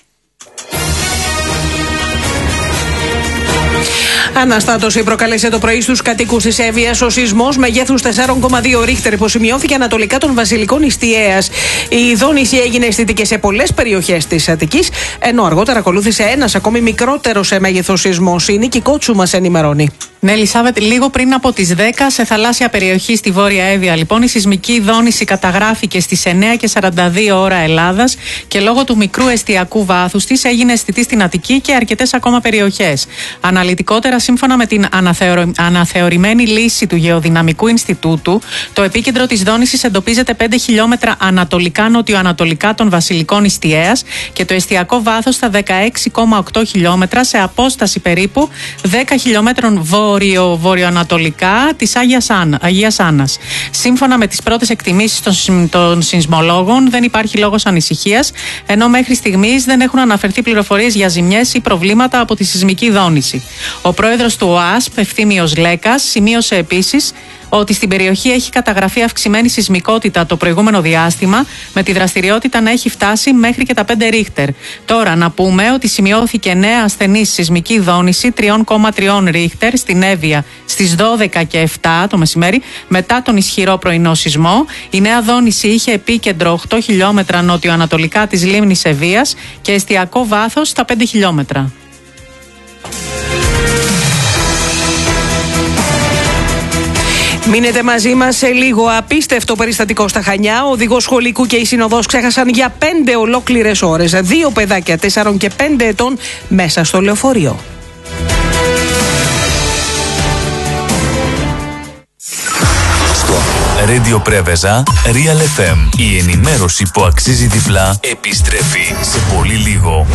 Αναστάτωση προκάλεσε το πρωί στους κατοίκους της Εύβοιας ο σεισμός μεγέθους 4,2 ρίχτερ που σημειώθηκε ανατολικά των Βασιλικών Ιστιαίας. Η δόνηση έγινε αισθητική σε πολλές περιοχές της Αττικής, ενώ αργότερα ακολούθησε ένας ακόμη μικρότερος σε μέγεθος σεισμός. Η Νίκη Κότσου μας ενημερώνει. Ναι, Ελισάβετ, λίγο πριν από τις 10 σε θαλάσσια περιοχή στη Βόρεια Εύβοια, λοιπόν, η σεισμική δόνηση καταγράφηκε στις 9:42 ώρα Ελλάδας και λόγω του μικρού εστιακού βάθους της έγινε αισθητή στην Αττική και αρκετές ακόμα περιοχές. Αναλυτικότερα, σύμφωνα με την αναθεωρημένη λύση του Γεωδυναμικού Ινστιτούτου, το επίκεντρο της δόνησης εντοπίζεται 5 χιλιόμετρα ανατολικά-νοτιοανατολικά των Βασιλικών Ιστιαίας και το εστιακό βάθος στα 16,8 χιλιόμετρα σε απόσταση περίπου 10 χιλιόμετρων βορειοανατολικά της Αγίας Άννας. Σύμφωνα με τις πρώτες εκτιμήσεις των σεισμολόγων, δεν υπάρχει λόγος ανησυχίας, ενώ μέχρι στιγμής δεν έχουν αναφερθεί πληροφορίες για ζημιές ή προβλήματα από τη σεισμική δόνηση. Ο πρόεδρος του ΟΑΣΠ, Ευθύμιος Λέκας, σημείωσε επίσης ότι στην περιοχή έχει καταγραφεί αυξημένη σεισμικότητα το προηγούμενο διάστημα, με τη δραστηριότητα να έχει φτάσει μέχρι και τα 5 ρίχτερ. Τώρα να πούμε ότι σημειώθηκε νέα ασθενή σεισμική δόνηση 3,3 ρίχτερ στην Εύβοια στις 12 και 7 το μεσημέρι, μετά τον ισχυρό πρωινό σεισμό. Η νέα δόνηση είχε επίκεντρο 8 χιλιόμετρα νοτιοανατολικά της λίμνης Εββίας και εστιακό βάθος στα 5 χιλιόμετρα. Μείνετε μαζί μας σε λίγο. Απίστευτο περιστατικό στα Χανιά. Ο οδηγός σχολικού και η συνοδός ξέχασαν για 5 ολόκληρες ώρες 2 παιδάκια 4 και 5 ετών μέσα στο λεωφορείο. Στο Radio Πρέβεζα Real FM, η ενημέρωση που αξίζει διπλά επιστρέφει σε πολύ λίγο.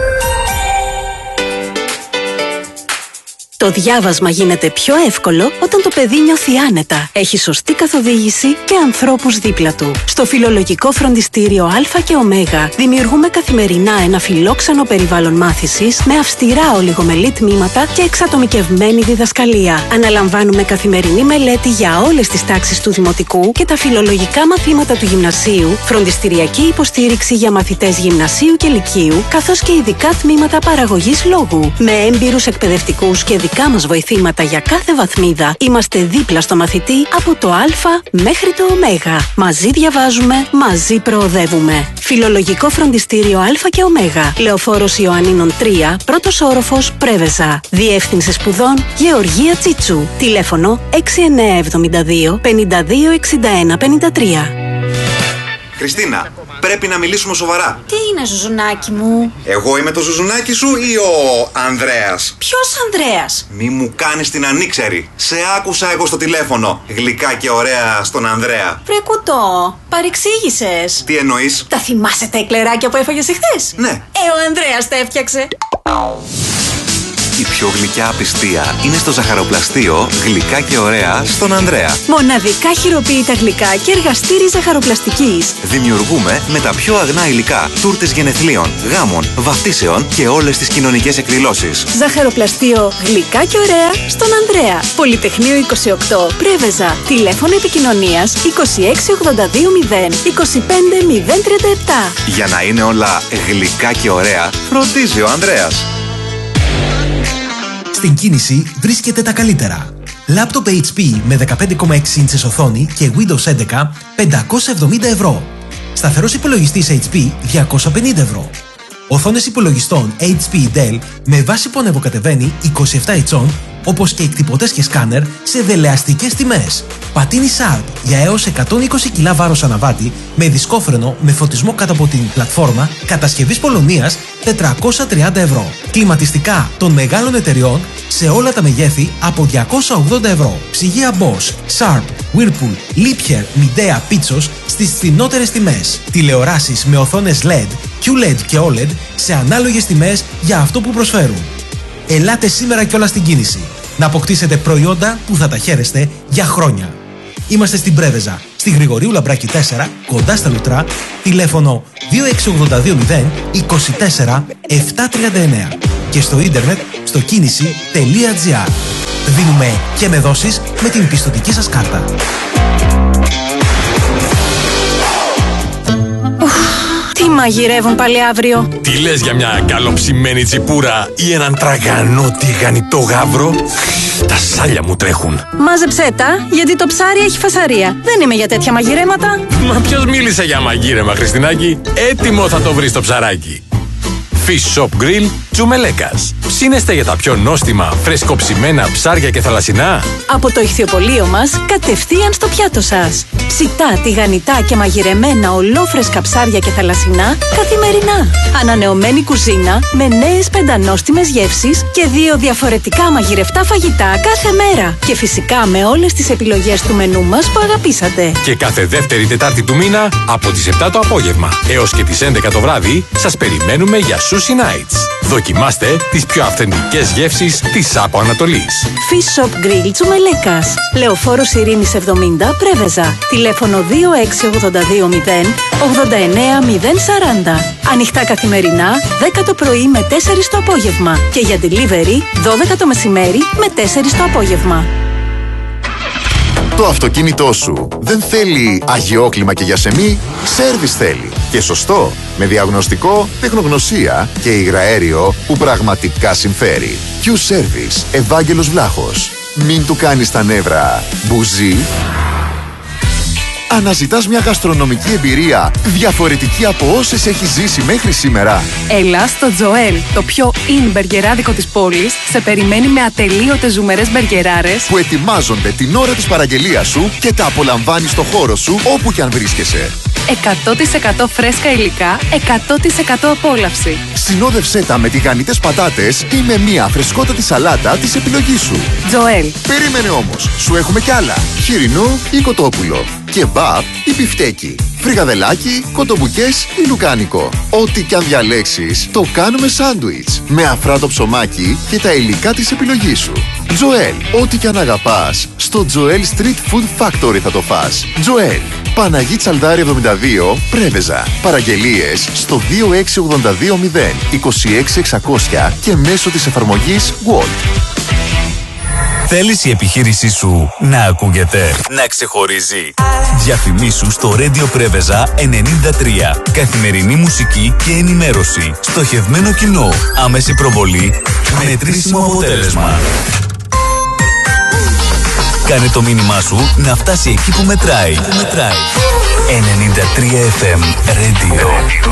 Το διάβασμα γίνεται πιο εύκολο όταν το παιδί νιώθει άνετα, έχει σωστή καθοδήγηση και ανθρώπους δίπλα του. Στο Φιλολογικό Φροντιστήριο Α και Ω δημιουργούμε καθημερινά ένα φιλόξενο περιβάλλον μάθησης με αυστηρά ολιγομελή τμήματα και εξατομικευμένη διδασκαλία. Αναλαμβάνουμε καθημερινή μελέτη για όλες τις τάξεις του Δημοτικού και τα φιλολογικά μαθήματα του Γυμνασίου, φροντιστηριακή υποστήριξη για μαθητές Γυμνασίου και Λυκείου, καθώς και ειδικά τμήματα παραγωγής λόγου. Με έμπειρους εκπαιδευτικούς και δικά μας βοηθήματα για κάθε βαθμίδα, είμαστε δίπλα στο μαθητή από το Α μέχρι το Ω. Μαζί διαβάζουμε, μαζί προοδεύουμε. Φιλολογικό Φροντιστήριο Α και Ω. Λεωφόρος Ιωαννίνων 3, πρώτος όροφος, Πρέβεζα. Διεύθυνση σπουδών Γεωργία Τσίτσου. Τηλέφωνο 6972 52 61 53. Χριστίνα, πρέπει να μιλήσουμε σοβαρά. Τι είναι, Ζουζουνάκι μου? Εγώ είμαι το Ζουζουνάκι σου ή ο Ανδρέας? Ποιος Ανδρέας? Μη μου κάνεις την ανήξερη. Σε άκουσα εγώ στο τηλέφωνο. Γλυκά και ωραία στον Ανδρέα. Βρε κουτό, παρεξήγησες. Τι εννοείς? Τα θυμάσαι τα εκλεράκια που έφαγες εχθές? Ναι. Ο Ανδρέας τα έφτιαξε. Η πιο γλυκιά απιστία είναι στο ζαχαροπλαστείο Γλυκά και ωραία στον Ανδρέα. Μοναδικά χειροποίητα γλυκά και εργαστήρι ζαχαροπλαστικής. Δημιουργούμε με τα πιο αγνά υλικά τούρτες γενεθλίων, γάμων, βαφτίσεων και όλες τις κοινωνικές εκδηλώσεις. Ζαχαροπλαστείο Γλυκά και ωραία στον Ανδρέα. Πολυτεχνείο 28, Πρέβεζα. Τηλέφωνο επικοινωνίας 26820 25037. Για να είναι όλα γλυκά και ωραία, φροντίζει ο Ανδρέας. Στην κίνηση βρίσκεται τα καλύτερα. Λάπτοπ HP με 15,6 ίντσες οθόνη και Windows 11 570 ευρώ. Σταθερός υπολογιστής HP 250 ευρώ. Οθόνες υπολογιστών HP Dell με βάση που ανεβοκατεβαίνει 27 inch όπως και εκτυπωτές και σκάνερ σε δελεαστικές τιμές. Πατίνι Sharp για έως 120 κιλά βάρος αναβάτη με δισκόφρενο με φωτισμό κάτω από την πλατφόρμα κατασκευής Πολωνίας 430 ευρώ. Κλιματιστικά των μεγάλων εταιριών σε όλα τα μεγέθη από 280 ευρώ. Ψυγεία Bosch, Sharp, Whirlpool, Liebherr, Midea, Pitsos στις φθηνότερες τιμές. Τηλεοράσεις με οθόνες LED, QLED και OLED σε ανάλογες τιμές για αυτό που προσφέρουν. Ελάτε σήμερα κιόλας στην κίνηση να αποκτήσετε προϊόντα που θα τα χαίρεστε για χρόνια. Είμαστε στην Πρέβεζα, στη Γρηγορίου Λαμπράκη 4, κοντά στα Λουτρά, τηλέφωνο 26220 24 739 και στο ίντερνετ στο κίνηση.gr. Δίνουμε και με δόσεις με την πιστωτική σας κάρτα. Τι μαγειρεύουν πάλι αύριο? Τι λες για μια καλοψημένη τσιπούρα ή έναν τραγανό τηγανιτό γάβρο? Τα σάλια μου τρέχουν. Μάζεψέ τα, γιατί το ψάρι έχει φασαρία. Δεν είμαι για τέτοια μαγειρέματα. Μα ποιος μίλησε για μαγείρεμα, Χριστινάκη? Έτοιμο θα το βρεις το ψαράκι. Fish Shop Grill Τσουμελέκας. Ψήνεστε για τα πιο νόστιμα, φρεσκοψημένα ψάρια και θαλασσινά? Από το ηχθιοπωλείο μας, κατευθείαν στο πιάτο σας. Ψητά, τηγανιτά και μαγειρεμένα ολόφρεσκα ψάρια και θαλασσινά καθημερινά. Ανανεωμένη κουζίνα με νέες πεντανόστιμες γεύσεις και 2 διαφορετικά μαγειρευτά φαγητά κάθε μέρα. Και φυσικά με όλες τις επιλογές του μενού μας που αγαπήσατε. Και κάθε δεύτερη Τετάρτη του μήνα από τις 7 το απόγευμα έως και τις 11 το βράδυ σας περιμένουμε για Sushi Nights. Δοκιμάστε τις πιο αυθεντικές γεύσεις της Άπο Ανατολής. Fish Shop Grill Τσουμελέκας. Λεωφόρος Ειρήνης 70 Πρέβεζα. Τηλέφωνο 26820 89040. Ανοιχτά καθημερινά 10 το πρωί με 4 το απόγευμα. Και για delivery 12 το μεσημέρι με 4 το απόγευμα. Το αυτοκίνητό σου δεν θέλει αγιόκλιμα και γιασεμί, σέρβις θέλει. Και σωστό, με διαγνωστικό, τεχνογνωσία και υγραέριο που πραγματικά συμφέρει. Q-Service, Ευάγγελος Βλάχος. Μην του κάνεις τα νεύρα μπουζί. Αναζητάς μια γαστρονομική εμπειρία διαφορετική από όσες έχεις ζήσει μέχρι σήμερα? Έλα στο Τζοέλ, το πιο in μπεργκεράδικο της πόλης, σε περιμένει με ατελείωτες ζουμερές μπεργκεράρες που ετοιμάζονται την ώρα της παραγγελίας σου και τα απολαμβάνεις στο χώρο σου όπου κι αν βρίσκεσαι. 100% φρέσκα υλικά, 100% απόλαυση. Συνόδευσέ τα με τηγανιτές πατάτες ή με μια φρεσκότατη σαλάτα της επιλογής σου. Τζοέλ. Περίμενε όμως, σου έχουμε κι άλλα. Χοιρινό ή κοτόπουλο. Κεμπάπ ή μπιφτέκι. Φρικαδελάκι, κοτομπουκές ή λουκάνικο. Ό,τι κι αν διαλέξεις, το κάνουμε σάντουιτς. Με αφράτο ψωμάκι και τα υλικά της επιλογής σου. Τζοέλ. Ό,τι κι αν αγαπάς, στο Τζοέλ Street Food Factory θα το φας. Τζοέλ. Παναγί Τσαλδάρη 72, Πρέβεζα. Παραγγελίες στο 26820 26600 και μέσω της εφαρμογής Walt. Θέλεις η επιχείρησή σου να ακούγεται, να ξεχωρίζει? Διαφημίσου στο Radio Πρέβεζα 93. Καθημερινή μουσική και ενημέρωση. Στοχευμένο κοινό. Άμεση προβολή. Μετρήσιμο αποτέλεσμα. Κάνε το μήνυμά σου να φτάσει εκεί που μετράει. 93 FM Radio.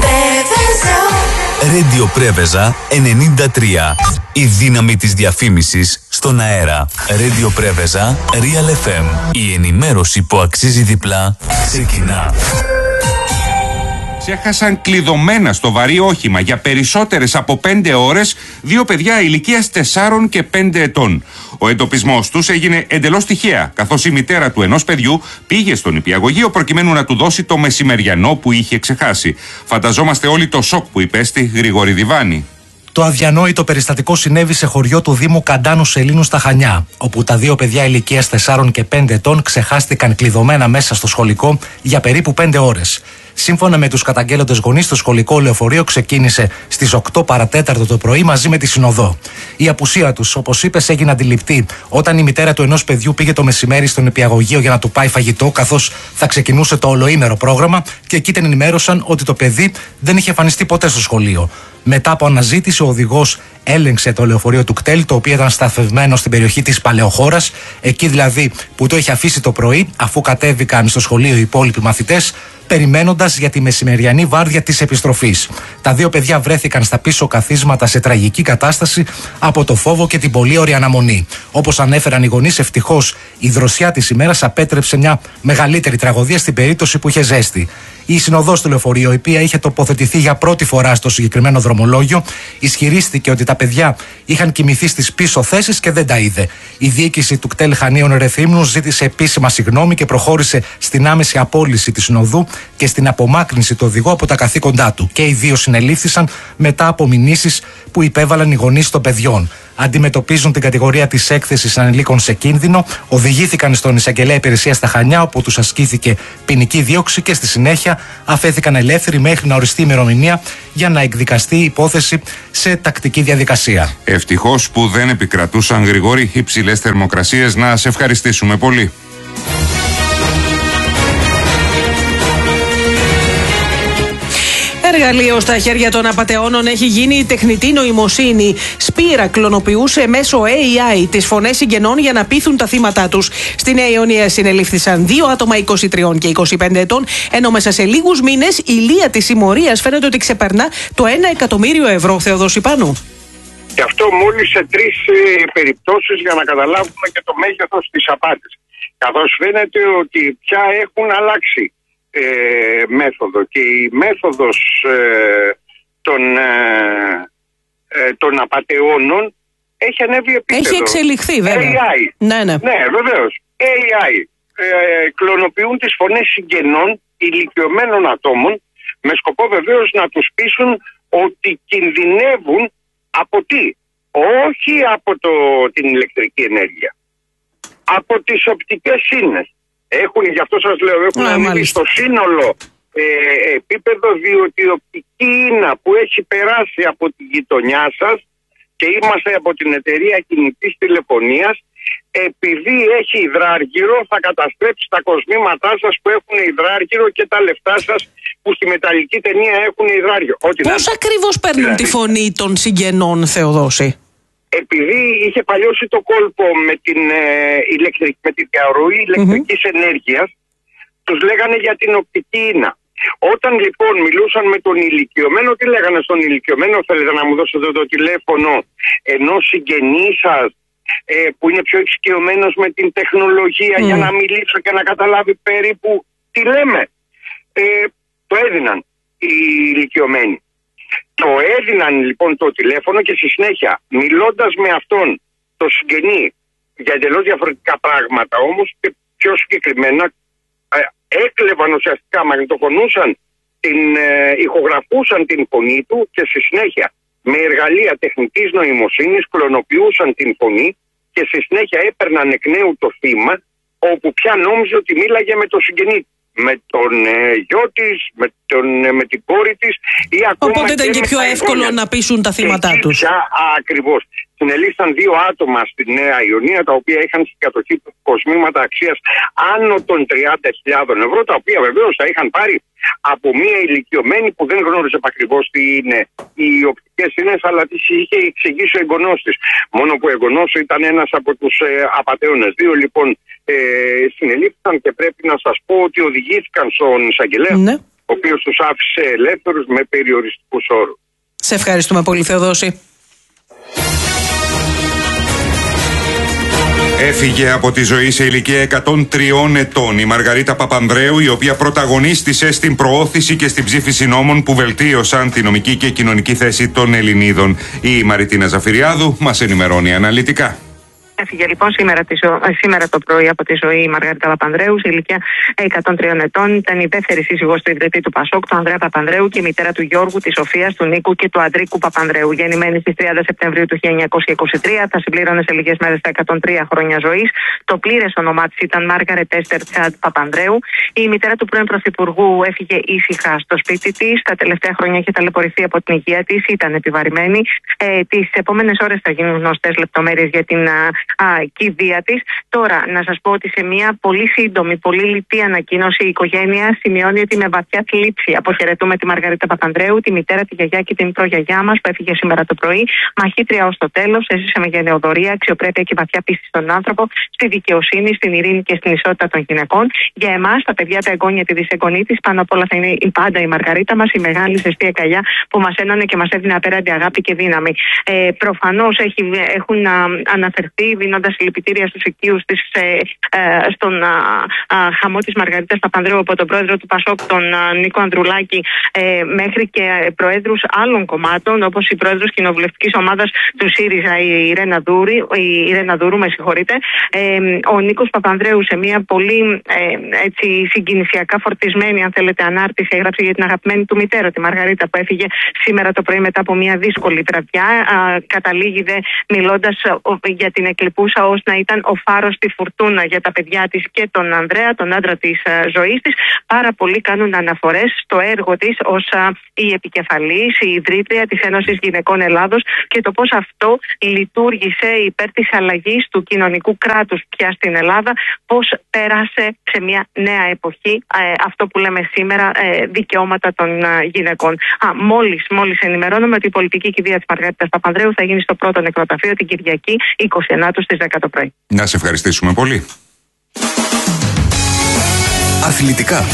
Radio Πρέβεζα 93. Η δύναμη της διαφήμισης στον αέρα. Radio Πρέβεζα Real FM. Η ενημέρωση που αξίζει διπλά ξεκινά. Ξέχασαν κλειδωμένα στο βαρύ όχημα για περισσότερες από 5 ώρες 2 παιδιά ηλικίας 4 και 5 ετών. Ο εντοπισμός τους έγινε εντελώς τυχαία, καθώς η μητέρα του ενός παιδιού πήγε στον νηπιαγωγείο προκειμένου να του δώσει το μεσημεριανό που είχε ξεχάσει. Φανταζόμαστε όλοι το σοκ που υπέστη Γρηγόρη Διβάνη. Το αδιανόητο περιστατικό συνέβη σε χωριό του Δήμου Καντάνου Σελήνου στα Χανιά, όπου τα 2 παιδιά ηλικίας 4 και 5 ετών ξεχάστηκαν κλειδωμένα μέσα στο σχολικό για περίπου 5 ώρες. Σύμφωνα με τους καταγγέλλοντες γονείς, το σχολικό λεωφορείο ξεκίνησε στις 8 παρατέταρτο το πρωί μαζί με τη συνοδό. Η απουσία τους, όπως είπες, έγινε αντιληπτή όταν η μητέρα του ενός παιδιού πήγε το μεσημέρι στο νηπιαγωγείο για να του πάει φαγητό, καθώς θα ξεκινούσε το ολοήμερο πρόγραμμα, και εκεί την ενημέρωσαν ότι το παιδί δεν είχε εμφανιστεί ποτέ στο σχολείο. Μετά από αναζήτηση, ο οδηγός έλεγξε το λεωφορείο του κτέλ, το οποίο ήταν σταθευμένο στην περιοχή της Παλαιοχώρας, εκεί δηλαδή που το είχε αφήσει το πρωί, αφού κατέβηκαν στο σχολείο οι υπόλοιποι μαθητές. περιμένοντας για τη μεσημεριανή βάρδια της επιστροφής. Τα δύο παιδιά βρέθηκαν στα πίσω καθίσματα σε τραγική κατάσταση από το φόβο και την πολύωρη αναμονή. Όπως ανέφεραν οι γονείς, ευτυχώς η δροσιά της ημέρας απέτρεψε μια μεγαλύτερη τραγωδία στην περίπτωση που είχε ζέστη. Η συνοδός του λεωφορείου, η οποία είχε τοποθετηθεί για πρώτη φορά στο συγκεκριμένο δρομολόγιο, ισχυρίστηκε ότι τα παιδιά είχαν κοιμηθεί στις πίσω θέσεις και δεν τα είδε. Η διοίκηση του κτέλ Χανίων Ρεθύμνου ζήτησε επίσημα συγγνώμη και προχώρησε στην άμεση απόλυση της συνοδού και στην απομάκρυνση του οδηγού από τα καθήκοντά του. Και οι δύο συνελήφθησαν μετά από μηνύσεις που υπέβαλαν οι γονείς των παιδιών. Αντιμετωπίζουν την κατηγορία της έκθεσης ανηλίκων σε κίνδυνο, οδηγήθηκαν στον εισαγγελέα υπηρεσία στα Χανιά, όπου τους ασκήθηκε ποινική δίωξη και στη συνέχεια αφέθηκαν ελεύθεροι μέχρι να οριστεί η ημερομηνία για να εκδικαστεί η υπόθεση σε τακτική διαδικασία. Ευτυχώς που δεν επικρατούσαν, Γρηγόρη, υψηλές θερμοκρασίες. Να σε ευχαριστήσουμε πολύ. Εργαλείο στα χέρια των απατεώνων έχει γίνει η τεχνητή νοημοσύνη. Σπύρα κλωνοποιούσε μέσω AI τις φωνές συγγενών για να πείθουν τα θύματα τους. Στη Νέα Ιωνία συνελήφθησαν 2 άτομα 23 και 25 ετών, ενώ μέσα σε λίγους μήνες η λία της συμμορίας φαίνεται ότι ξεπερνά το 1 εκατομμύριο ευρώ. Θεοδόση Πάνου. Και αυτό μόλις σε 3 περιπτώσεις για να καταλάβουμε και το μέγεθος της απάτης. Καθώς φαίνεται ότι πια έχουν αλλάξει μέθοδο και η μέθοδος των απατεώνων έχει ανέβει επίπεδο. Έχει εξελιχθεί βέβαια. AI. Ναι, βεβαίως. AI. Κλωνοποιούν τις φωνές συγγενών ηλικιωμένων ατόμων με σκοπό βεβαίως να τους πείσουν ότι κινδυνεύουν από τι? Όχι από την ηλεκτρική ενέργεια. Από τις οπτικές σύνες. Γι' αυτό σας λέω, έχουν ανέβει στο σύνολο επίπεδο, διότι η οπτική ίνα που έχει περάσει από τη γειτονιά σας και είμαστε από την εταιρεία κινητής τηλεφωνίας, επειδή έχει υδράργυρο, θα καταστρέψει τα κοσμήματά σας που έχουν υδράργυρο και τα λεφτά σας που στη μεταλλική ταινία έχουν υδράργυρο. Πώς ακριβώς παίρνουν τη φωνή των συγγενών, Θεοδόση? Επειδή είχε παλιώσει το κόλπο με την διαρροή ηλεκτρικής ενέργειας, τους λέγανε για την οπτική ίνα. Όταν λοιπόν μιλούσαν με τον ηλικιωμένο, τι λέγανε στον ηλικιωμένο? Θέλετε να μου δώσετε το τηλέφωνο ενός συγγενή σας που είναι πιο εξοικειωμένος με την τεχνολογία για να μιλήσω και να καταλάβει περίπου τι λέμε? Το έδιναν οι ηλικιωμένοι. Το έδιναν λοιπόν το τηλέφωνο και στη συνέχεια, μιλώντας με αυτόν το συγγενή για εντελώς διαφορετικά πράγματα, όμως και πιο συγκεκριμένα, έκλεβαν ουσιαστικά, μαγνητοφωνούσαν, ηχογραφούσαν την φωνή του και στη συνέχεια με εργαλεία τεχνητής νοημοσύνης κλωνοποιούσαν την φωνή και στη συνέχεια έπαιρναν εκ νέου το θύμα, όπου πια νόμιζε ότι μίλαγε με το συγγενή, με τον γιο της, με την κόρη της ή ακόμα. Οπότε ήταν και πιο εύκολο να πείσουν τα θύματα τους. Ακριβώς. Συνελήφθησαν 2 άτομα στη Νέα Ιωνία, τα οποία είχαν στην κατοχή κοσμήματα αξίας άνω των 30.000 ευρώ, τα οποία βεβαίως τα είχαν πάρει από μία ηλικιωμένη που δεν γνώριζε ακριβώς τι είναι οι οπτικές σύνες, αλλά τι είχε εξηγήσει ο εγγονός της. Μόνο που ο εγγονός ήταν ένας από τους απατεώνες. 2 λοιπόν συνελήφθησαν και πρέπει να σας πω ότι οδηγήθηκαν στον εισαγγελέα, ο οποίος τους άφησε ελεύθερους με περιοριστικούς όρους. Σε ευχαριστούμε πολύ, Θεοδόση. Έφυγε από τη ζωή σε ηλικία 103 ετών η Μαργαρίτα Παπανδρέου, η οποία πρωταγωνίστησε στην προώθηση και στην ψήφιση νόμων που βελτίωσαν τη νομική και κοινωνική θέση των Ελληνίδων. Η Μαριτίνα Ζαφυριάδου μας ενημερώνει αναλυτικά. Έφυγε λοιπόν σήμερα το πρωί από τη ζωή η Μαργαρίτα Παπανδρέου, σε ηλικία 103 ετών. Ήταν η δεύτερη σύζυγος του ιδρυτή του Πασόκ, του Ανδρέα Παπανδρέου, και η μητέρα του Γιώργου, της Σοφίας, του Νίκου και του Αντρίκου Παπανδρέου. Γεννημένη στις 30 Σεπτεμβρίου του 1923, θα συμπλήρωνε σε λίγες μέρες τα 103 χρόνια ζωής. Το πλήρες όνομά της ήταν Μάργαρετ Έστερ Τσάντ Παπανδρέου. Η μητέρα του πρώην Πρωθυπουργού έφυγε ήσυχα στο σπίτι της. Τα τελευταία χρόνια είχε ταλαιπωρηθεί από την υγεία της, ήταν επιβαρημένη. Τις επόμενες ώρες θα γίνουν γνωστές λεπτομέρειες για την κηδεία της. Τώρα, να σας πω ότι σε μια πολύ σύντομη, πολύ λιτή ανακοίνωση, η οικογένεια σημειώνει ότι με βαθιά θλίψη αποχαιρετούμε τη Μαργαρίτα Παπανδρέου, τη μητέρα, τη γιαγιά και την προγιαγιά μας που έφυγε σήμερα το πρωί. Μαχήτρια ως το τέλος, έζησε με γενεοδορία, αξιοπρέπεια και βαθιά πίστη στον άνθρωπο, στη δικαιοσύνη, στην ειρήνη και στην ισότητα των γυναικών. Για εμάς, τα παιδιά, τα εγγόνια, τη δυσεγγονή της, πάνω απ' όλα θα είναι πάντα η Μαργαρίτα μας, η μεγάλη ζεστή αγκαλιά που μας ένωνε και μας έδινε απέραντη αγάπη και δύναμη. Προφανώς έχουν αναφερθεί, δίνοντας συλληπιτήρια στους οικείους της στον χαμό της Μαργαρίτας Παπανδρέου από τον πρόεδρο του Πασόκ, τον Νίκο Ανδρουλάκη, μέχρι και προέδρους άλλων κομμάτων, όπως η πρόεδρος κοινοβουλευτικής ομάδας του ΣΥΡΙΖΑ, η Ιρένα Δούρου, με συγχωρείτε. Ο Νίκος Παπανδρέου, σε μια πολύ συγκινησιακά φορτισμένη, αν θέλετε, ανάρτηση, έγραψε για την αγαπημένη του μητέρα, τη Μαργαρίτα, που έφυγε σήμερα το πρωί μετά από μια δύσκολη βραδιά. Καταλήγει δε μιλώντας για την εκλειπούσα ως να ήταν ο φάρος στη φουρτούνα για τα παιδιά της και τον Ανδρέα, τον άντρα της ζωής της. Πάρα πολλοί κάνουν αναφορές στο έργο της ως η επικεφαλής, η ιδρύτρια της Ένωσης Γυναικών Ελλάδος και το πώς αυτό λειτουργήσε υπέρ της αλλαγής του κοινωνικού κράτους πια στην Ελλάδα, πώς πέρασε σε μια νέα εποχή αυτό που λέμε σήμερα δικαιώματα των γυναικών. Μόλις ενημερώνουμε ότι η πολιτική κηδεία της Μαργαρίτας Παπανδρέου θα γίνει στο πρώτο νεκροταφείο την Κυριακή 29 στις 10 το πρωί. Να σε ευχαριστήσουμε πολύ. Αθλητικά.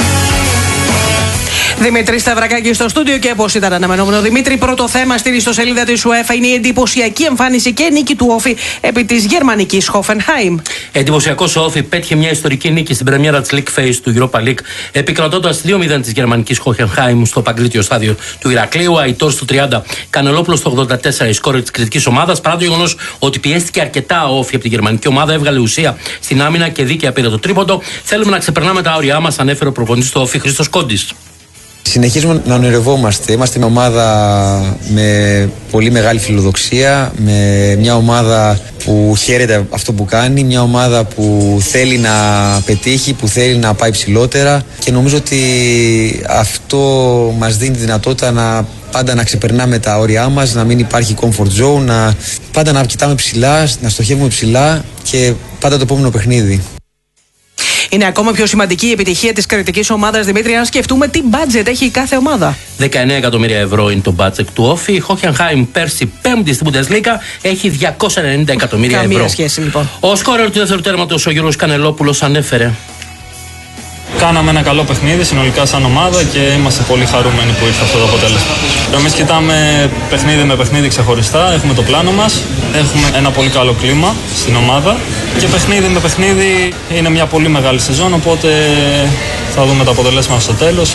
Δημήτρη Σταυρακάκη στο στούντιο και όπως ήταν αναμενόμενο, Δημήτρη, πρώτο θέμα στην ιστοσελίδα της UEFA είναι η εντυπωσιακή εμφάνιση και νίκη του Όφη επί της γερμανικής Χόφενχάιμ. Εντυπωσιακός ο Όφη πέτυχε μια ιστορική νίκη στην πρεμιέρα της League Phase του Europa League, επικρατώντας 2-0 της γερμανικής Χόφενχάιμ στο Παγκρίτιο στάδιο του Ηρακλείου. Αϊτόρ στο 30, Κανελόπουλος στο 84, η σκόρη της κριτικής ομάδας. Παρά το γεγονός ότι πιέστηκε αρκετά ο Όφη από τη γερμανική ομάδα, έβγαλε ουσία στην άμυνα και δίκαια πήρε το τρίποντο. Θέλουμε να ξεπερνάμε τα όρια μας, ανέφερε ο προπονητής του Όφη, Χρήστος Κόντης. Συνεχίζουμε να ονειρευόμαστε. Είμαστε μια ομάδα με πολύ μεγάλη φιλοδοξία, με μια ομάδα που χαίρεται αυτό που κάνει, μια ομάδα που θέλει να πετύχει, που θέλει να πάει ψηλότερα και νομίζω ότι αυτό μας δίνει τη δυνατότητα πάντα να ξεπερνάμε τα όρια μας, να μην υπάρχει comfort zone, πάντα να κοιτάμε ψηλά, να στοχεύουμε ψηλά και πάντα το επόμενο παιχνίδι. Είναι ακόμα πιο σημαντική η επιτυχία της κριτικής ομάδας, Δημήτρη, αν σκεφτούμε τι budget έχει κάθε ομάδα. 19 εκατομμύρια ευρώ είναι το budget του Όφη. Η Hoffenheim πέρσι 5η στην Bundesliga έχει 290 εκατομμύρια ευρώ. Καμία σχέση λοιπόν. Ο σκόρερ του δεύτερου τέρματος, ο Γιώργος Κανελόπουλος, ανέφερε: Κάναμε ένα καλό παιχνίδι συνολικά σαν ομάδα και είμαστε πολύ χαρούμενοι που ήρθε αυτό το αποτέλεσμα. Εμείς κοιτάμε παιχνίδι με παιχνίδι ξεχωριστά, έχουμε το πλάνο μας, έχουμε ένα πολύ καλό κλίμα στην ομάδα και παιχνίδι με παιχνίδι είναι μια πολύ μεγάλη σεζόν, οπότε θα δούμε τα αποτελέσματα στο τέλος.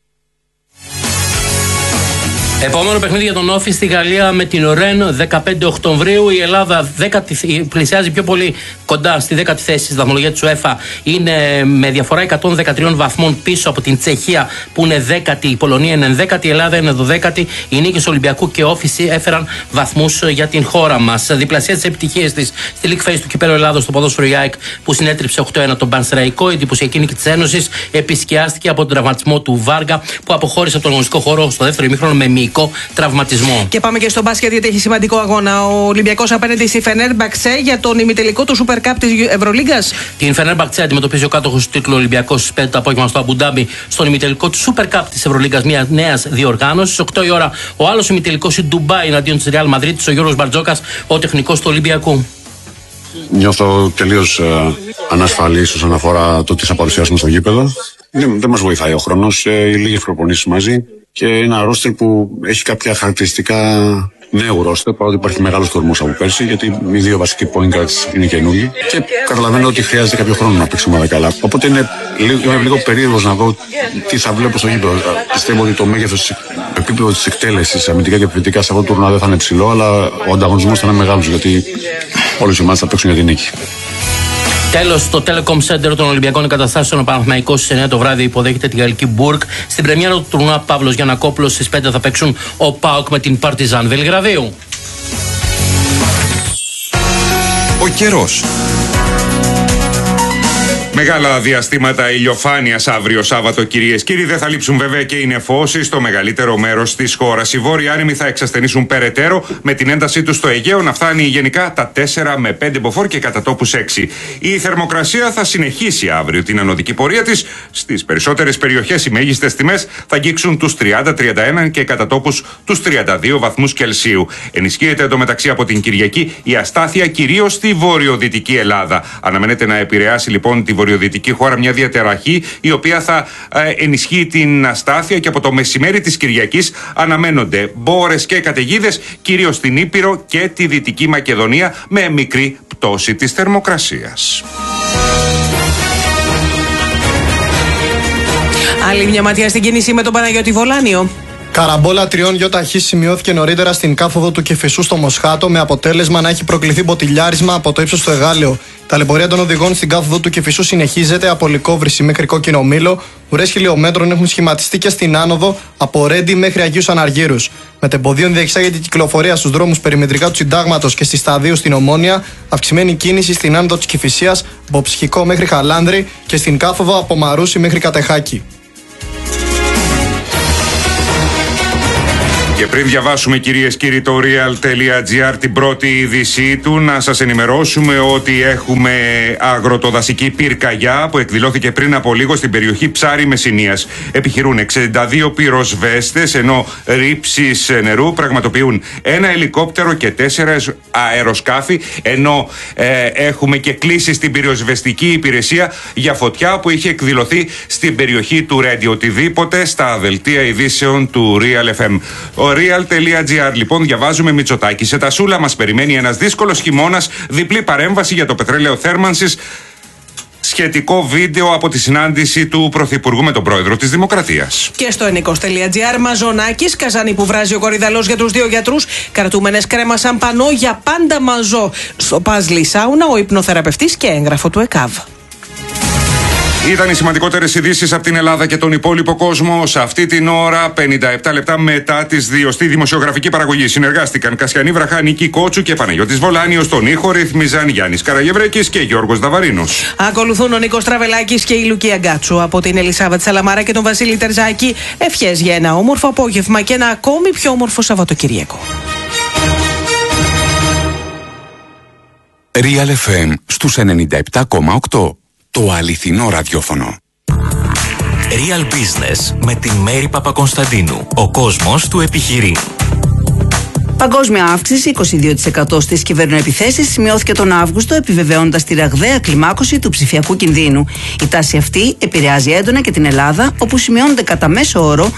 Επόμενο παιχνίδι για τον Όφη στη Γαλλία με την Ρεν 15 Οκτωβρίου. Η Ελλάδα πλησιάζει πιο πολύ κοντά στη 10η θέση στη βαθμολογία της UEFA. Είναι με διαφορά 113 βαθμών πίσω από την Τσεχία που είναι 10η, η Πολωνία είναι 11η, η Ελλάδα είναι 12η. Οι νίκες Ολυμπιακού και Όφη έφεραν βαθμούς για την χώρα μας. Διπλασία τις επιτυχίες της στη League Phase του Κυπέλλου Ελλάδος στο ποδόσφαιρο η ΑΕΚ που συνέτριψε 8-1 τον Πανσεραϊκό. Η εντυπωσιακή νίκη της Ένωσης επισκιάστηκε από τον τραυματισμό του Βάργα που αποχώρησε από τον αγωνιστικό χώρο στο δεύτερο ημίχρονο με μυϊκό τραυματισμό. Και πάμε και στο μπάσκετ γιατί έχει σημαντικό αγώνα. Ο Ολυμπιακός απέναντι στη Φενέρμπαξε για τον ημιτελικό του Super Cup της Ευρωλίγκας. Την Φενέρμπαξε αντιμετωπίζει ο κάτοχος του τίτλου Ολυμπιακός στις 5 το απόγευμα στο Αμπουντάμπι στον ημιτελικό του Super Cup της Ευρωλίγκας, μια νέα διοργάνωση. Στις 8 η ώρα ο άλλος ημιτελικός η Ντουμπάι εναντίον της Ρεάλ Μαδρίτης, ο Γιώργος Μπαρτζόκας, ο τεχνικός του Ολυμπιακού. Νιώθω τελείως ανασφαλής όσον αφορά το τι θα παρουσιάσουμε στο γήπεδο. Δεν μας βοηθάει ο χρόνος, οι λίγες προπονήσεις μαζί και ένα ρόστερ που έχει κάποια χαρακτηριστικά νέου ρόστερ, παρότι υπάρχει μεγάλος κορμός από πέρσι, γιατί οι δύο βασικοί point guards είναι καινούργοι και καταλαβαίνω ότι χρειάζεται κάποιο χρόνο να παίξει ομάδα καλά. Οπότε είμαι λίγο περίεργος να δω τι θα βλέπω στο γήπεδο. Πιστεύω ότι το μέγεθος, το επίπεδο της εκτέλεσης αμυντικά και επιθετικά σε αυτό το τουρνουά δεν θα είναι ψηλό, αλλά ο ανταγωνισμός θα είναι μεγάλος γιατί όλες οι ομάδες θα παίξουν για την νίκη. Τέλος, στο Telecom Center των Ολυμπιακών Εγκαταστάσεων, ο Παναθηναϊκός στις 9 το βράδυ υποδέχεται τη γαλλική Μπουργκ. Στην πρεμιέρα του τουρνουά Παύλος Γιαννακόπουλος στις 5 θα παίξουν ο ΠΑΟΚ με την Παρτιζάν Βελιγραδίου. Ο καιρός. Μεγάλα διαστήματα ηλιοφάνειας αύριο Σάββατο, κυρίες και κύριοι. Δεν θα λείψουν βέβαια και οι νεφώσεις στο μεγαλύτερο μέρος της χώρας. Οι βόρειοι άνεμοι θα εξασθενήσουν περαιτέρω, με την έντασή τους στο Αιγαίο να φτάνει γενικά τα 4 με 5 μποφόρ και κατά τόπους 6. Η θερμοκρασία θα συνεχίσει αύριο την ανωδική πορεία της. Στις περισσότερες περιοχές οι μέγιστες τιμές θα αγγίξουν τους 30-31 και κατά τόπους τους 32 βαθμούς Κελσίου. Ενισχύεται εντωμεταξύ από την Κυριακή η αστάθεια κυρίως στη βορειοδυτική Ελλάδα. Αναμένεται να επηρεάσει λοιπόν τη βορειοδυτική χώρα μια διαταραχή, η οποία θα ενισχύει την αστάθεια, και από το μεσημέρι της Κυριακής αναμένονται μπόρες και καταιγίδες κυρίως στην Ήπειρο και τη Δυτική Μακεδονία, με μικρή πτώση της θερμοκρασίας. Άλλη μια ματιά στην κίνηση με τον Παναγιώτη Βολάνιο. Καραμπόλα 3 ΙΧ σημειώθηκε νωρίτερα στην κάθοδο του Κηφισού στο Μοσχάτο, με αποτέλεσμα να έχει προκληθεί μποτιλιάρισμα από το ύψος του Εγάλεο. Η ταλαιπωρία των οδηγών στην κάθοδο του Κηφισού συνεχίζεται από Λυκόβρηση μέχρι Κόκκινο Μήλο. Ουρές χιλιόμετρων έχουν σχηματιστεί και στην άνοδο από Ρέντι μέχρι Αγίους Αναργύρους. Μετεμποδίων διεξάγεται η κυκλοφορία στους δρόμους περιμετρικά του Συντάγματος και στη Σταδίου στην Ομόνια. Αυξημένη κίνηση στην άνοδο της Κηφισίας από Ψυχικό μέχρι Χαλάνδρη και στην κάθοδο από Μαρούσι μέχρι Κατεχάκη. Και πριν διαβάσουμε, κυρίες και κύριοι, το real.gr, την πρώτη είδησή του, να σας ενημερώσουμε ότι έχουμε αγροτοδασική πυρκαγιά που εκδηλώθηκε πριν από λίγο στην περιοχή Ψάρι Μεσσηνίας. Επιχειρούν 62 πυροσβέστες, ενώ ρήψεις νερού πραγματοποιούν ένα ελικόπτερο και 4 αεροσκάφη, ενώ έχουμε και κλήσεις στην πυροσβεστική υπηρεσία για φωτιά που είχε εκδηλωθεί στην περιοχή του Ρέντι. Οτιδήποτε στα δελτία ειδήσεων του Real FM. Real.gr, λοιπόν, διαβάζουμε Μητσοτάκη. Σε Τασούλα μας περιμένει ένας δύσκολος χειμώνας, διπλή παρέμβαση για το πετρέλαιο θέρμανσης. Σχετικό βίντεο από τη συνάντηση του Πρωθυπουργού με τον Πρόεδρο της Δημοκρατίας. Και στο ενικός.gr, Μαζονάκης, Καζάνι που βράζει ο κορυδαλός για τους 2 γιατρούς. Κρατούμενες κρέμασαν πανό για πάντα μαζό. Στο Παζλί Σάουνα, ο υπνοθεραπευτής και έγγραφο του ΕΚΑΒ. Ήταν οι σημαντικότερες ειδήσεις από την Ελλάδα και τον υπόλοιπο κόσμο. Σε αυτή την ώρα, 57 λεπτά μετά τις 2, στη δημοσιογραφική παραγωγή συνεργάστηκαν Κασιανή Βραχά, Νίκη Κότσου και Παναγιώτης Βολάνιος. Στον ήχο ρυθμίζαν Γιάννης Καραγευρέκης και Γιώργος Δαβαρίνος. Ακολουθούν ο Νίκος Τραβελάκης και η Λουκία Γκάτσου. Από την Ελισάβετ Σαλαμάρα και τον Βασίλη Τερζάκη, ευχές για ένα όμορφο απόγευμα και ένα ακόμη πιο όμορφο Σαββατοκύριακο. Real FM στους 97,8. Το αληθινό ραδιόφωνο. Real Business με τη Μέρη Παπακονσταντίνου. Ο κόσμος του επιχειρεί. Παγκόσμια αύξηση 22% στις κυβερνοεπιθέσεις σημειώθηκε τον Αύγουστο, επιβεβαιώνοντας τη ραγδαία κλιμάκωση του ψηφιακού κινδύνου. Η τάση αυτή επηρεάζει έντονα και την Ελλάδα, όπου σημειώνονται κατά μέσο όρο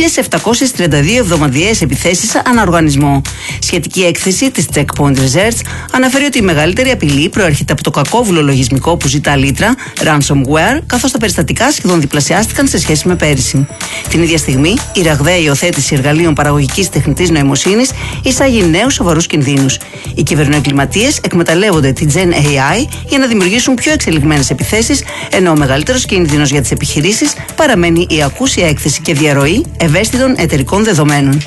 1.732 εβδομαδιαίες επιθέσεις ανά οργανισμό. Σχετική έκθεση της Checkpoint Research αναφέρει ότι η μεγαλύτερη απειλή προέρχεται από το κακόβουλο λογισμικό που ζητά λίτρα, ransomware, καθώς τα περιστατικά σχεδόν διπλασιάστηκαν σε σχέση με πέρυσι. Την ίδια στιγμή, η ραγδαία υιοθέτηση εργαλείων παραγωγικής τεχνητής νοημοσύνης εισάγει νέους σοβαρούς κινδύνους. Οι κυβερνοεγκληματίες εκμεταλλεύονται την Gen AI για να δημιουργήσουν πιο εξελιγμένες επιθέσεις, ενώ ο μεγαλύτερος κίνδυνος για τις επιχειρήσεις παραμένει η ακούσια έκθεση και διαρροή ευαίσθητων εταιρικών δεδομένων.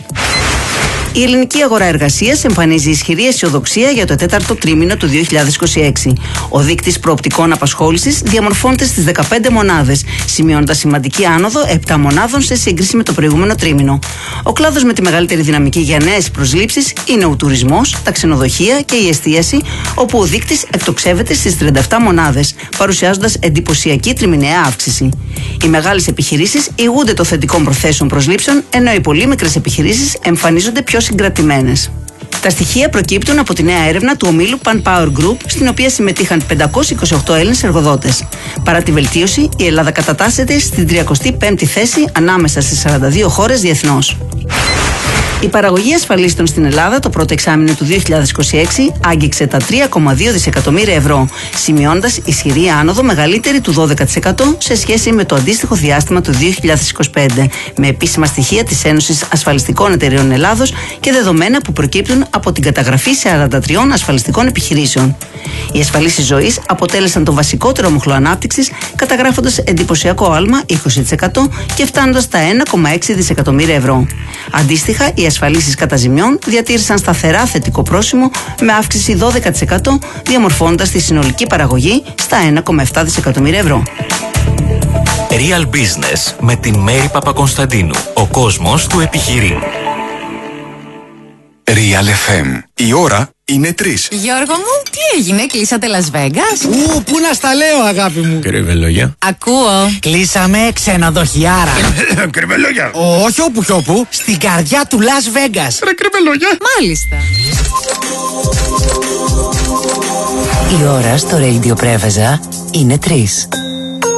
Η ελληνική αγορά εργασίας εμφανίζει ισχυρή αισιοδοξία για το 4ο τρίμηνο του 2026. Ο δείκτης προοπτικών απασχόλησης διαμορφώνεται στις 15 μονάδες, σημειώνοντας σημαντική άνοδο 7 μονάδων σε σύγκριση με το προηγούμενο τρίμηνο. Ο κλάδος με τη μεγαλύτερη δυναμική για νέες προσλήψεις είναι ο τουρισμός, τα ξενοδοχεία και η εστίαση, όπου ο δείκτης εκτοξεύεται στις 37 μονάδες, παρουσιάζοντας εντυπωσιακή τριμηνιαία αύξηση. Οι μεγάλες επιχειρήσεις ηγούνται των θετικών προθέσεων προσλήψεων, ενώ οι πολύ μικρές επιχειρήσεις εμφανίζονται πιο συγκρατημένες. Τα στοιχεία προκύπτουν από τη νέα έρευνα του ομίλου Pan Power Group, στην οποία συμμετείχαν 528 Έλληνες εργοδότες. Παρά τη βελτίωση, η Ελλάδα κατατάσσεται στην 35η θέση ανάμεσα στις 42 χώρες διεθνώς. Η παραγωγή ασφαλίστων στην Ελλάδα το πρώτο εξάμηνο του 2026 άγγιξε τα 3,2 δισεκατομμύρια ευρώ, σημειώνοντας ισχυρή άνοδο μεγαλύτερη του 12% σε σχέση με το αντίστοιχο διάστημα του 2025, με επίσημα στοιχεία της Ένωσης Ασφαλιστικών Εταιρεών Ελλάδος και δεδομένα που προκύπτουν από την καταγραφή 43 ασφαλιστικών επιχειρήσεων. Οι ασφαλίσεις ζωής αποτέλεσαν το βασικότερο μοχλό ανάπτυξης, καταγράφοντας εντυπωσιακό άλμα 20% και φτάνοντας τα 1,6 δισεκατομμύρια ευρώ. Αντίστοιχα, οι ασφαλίσεις καταζημιών διατήρησαν σταθερά θετικό πρόσημο με αύξηση 12%, διαμορφώνοντας τη συνολική παραγωγή στα 1,7 δισεκατομμύρια ευρώ. Real Business με τη Μέρη Παπακονσταντίνου. Ο κόσμος του επιχειρεί. Real FM. Η ώρα είναι 3. Γιώργο μου, τι έγινε, κλείσατε Las Vegas? Πού να στα λέω, αγάπη μου. Κρυβελόγια. Ακούω. Κλείσαμε ξενοδοχιάρα. Κρυβελόγια. Όχι όπου κι όπου, στην καρδιά του Las Vegas. Ρε κρυβελόγια. Μάλιστα. Η ώρα στο Radio Πρέβεζα είναι 3.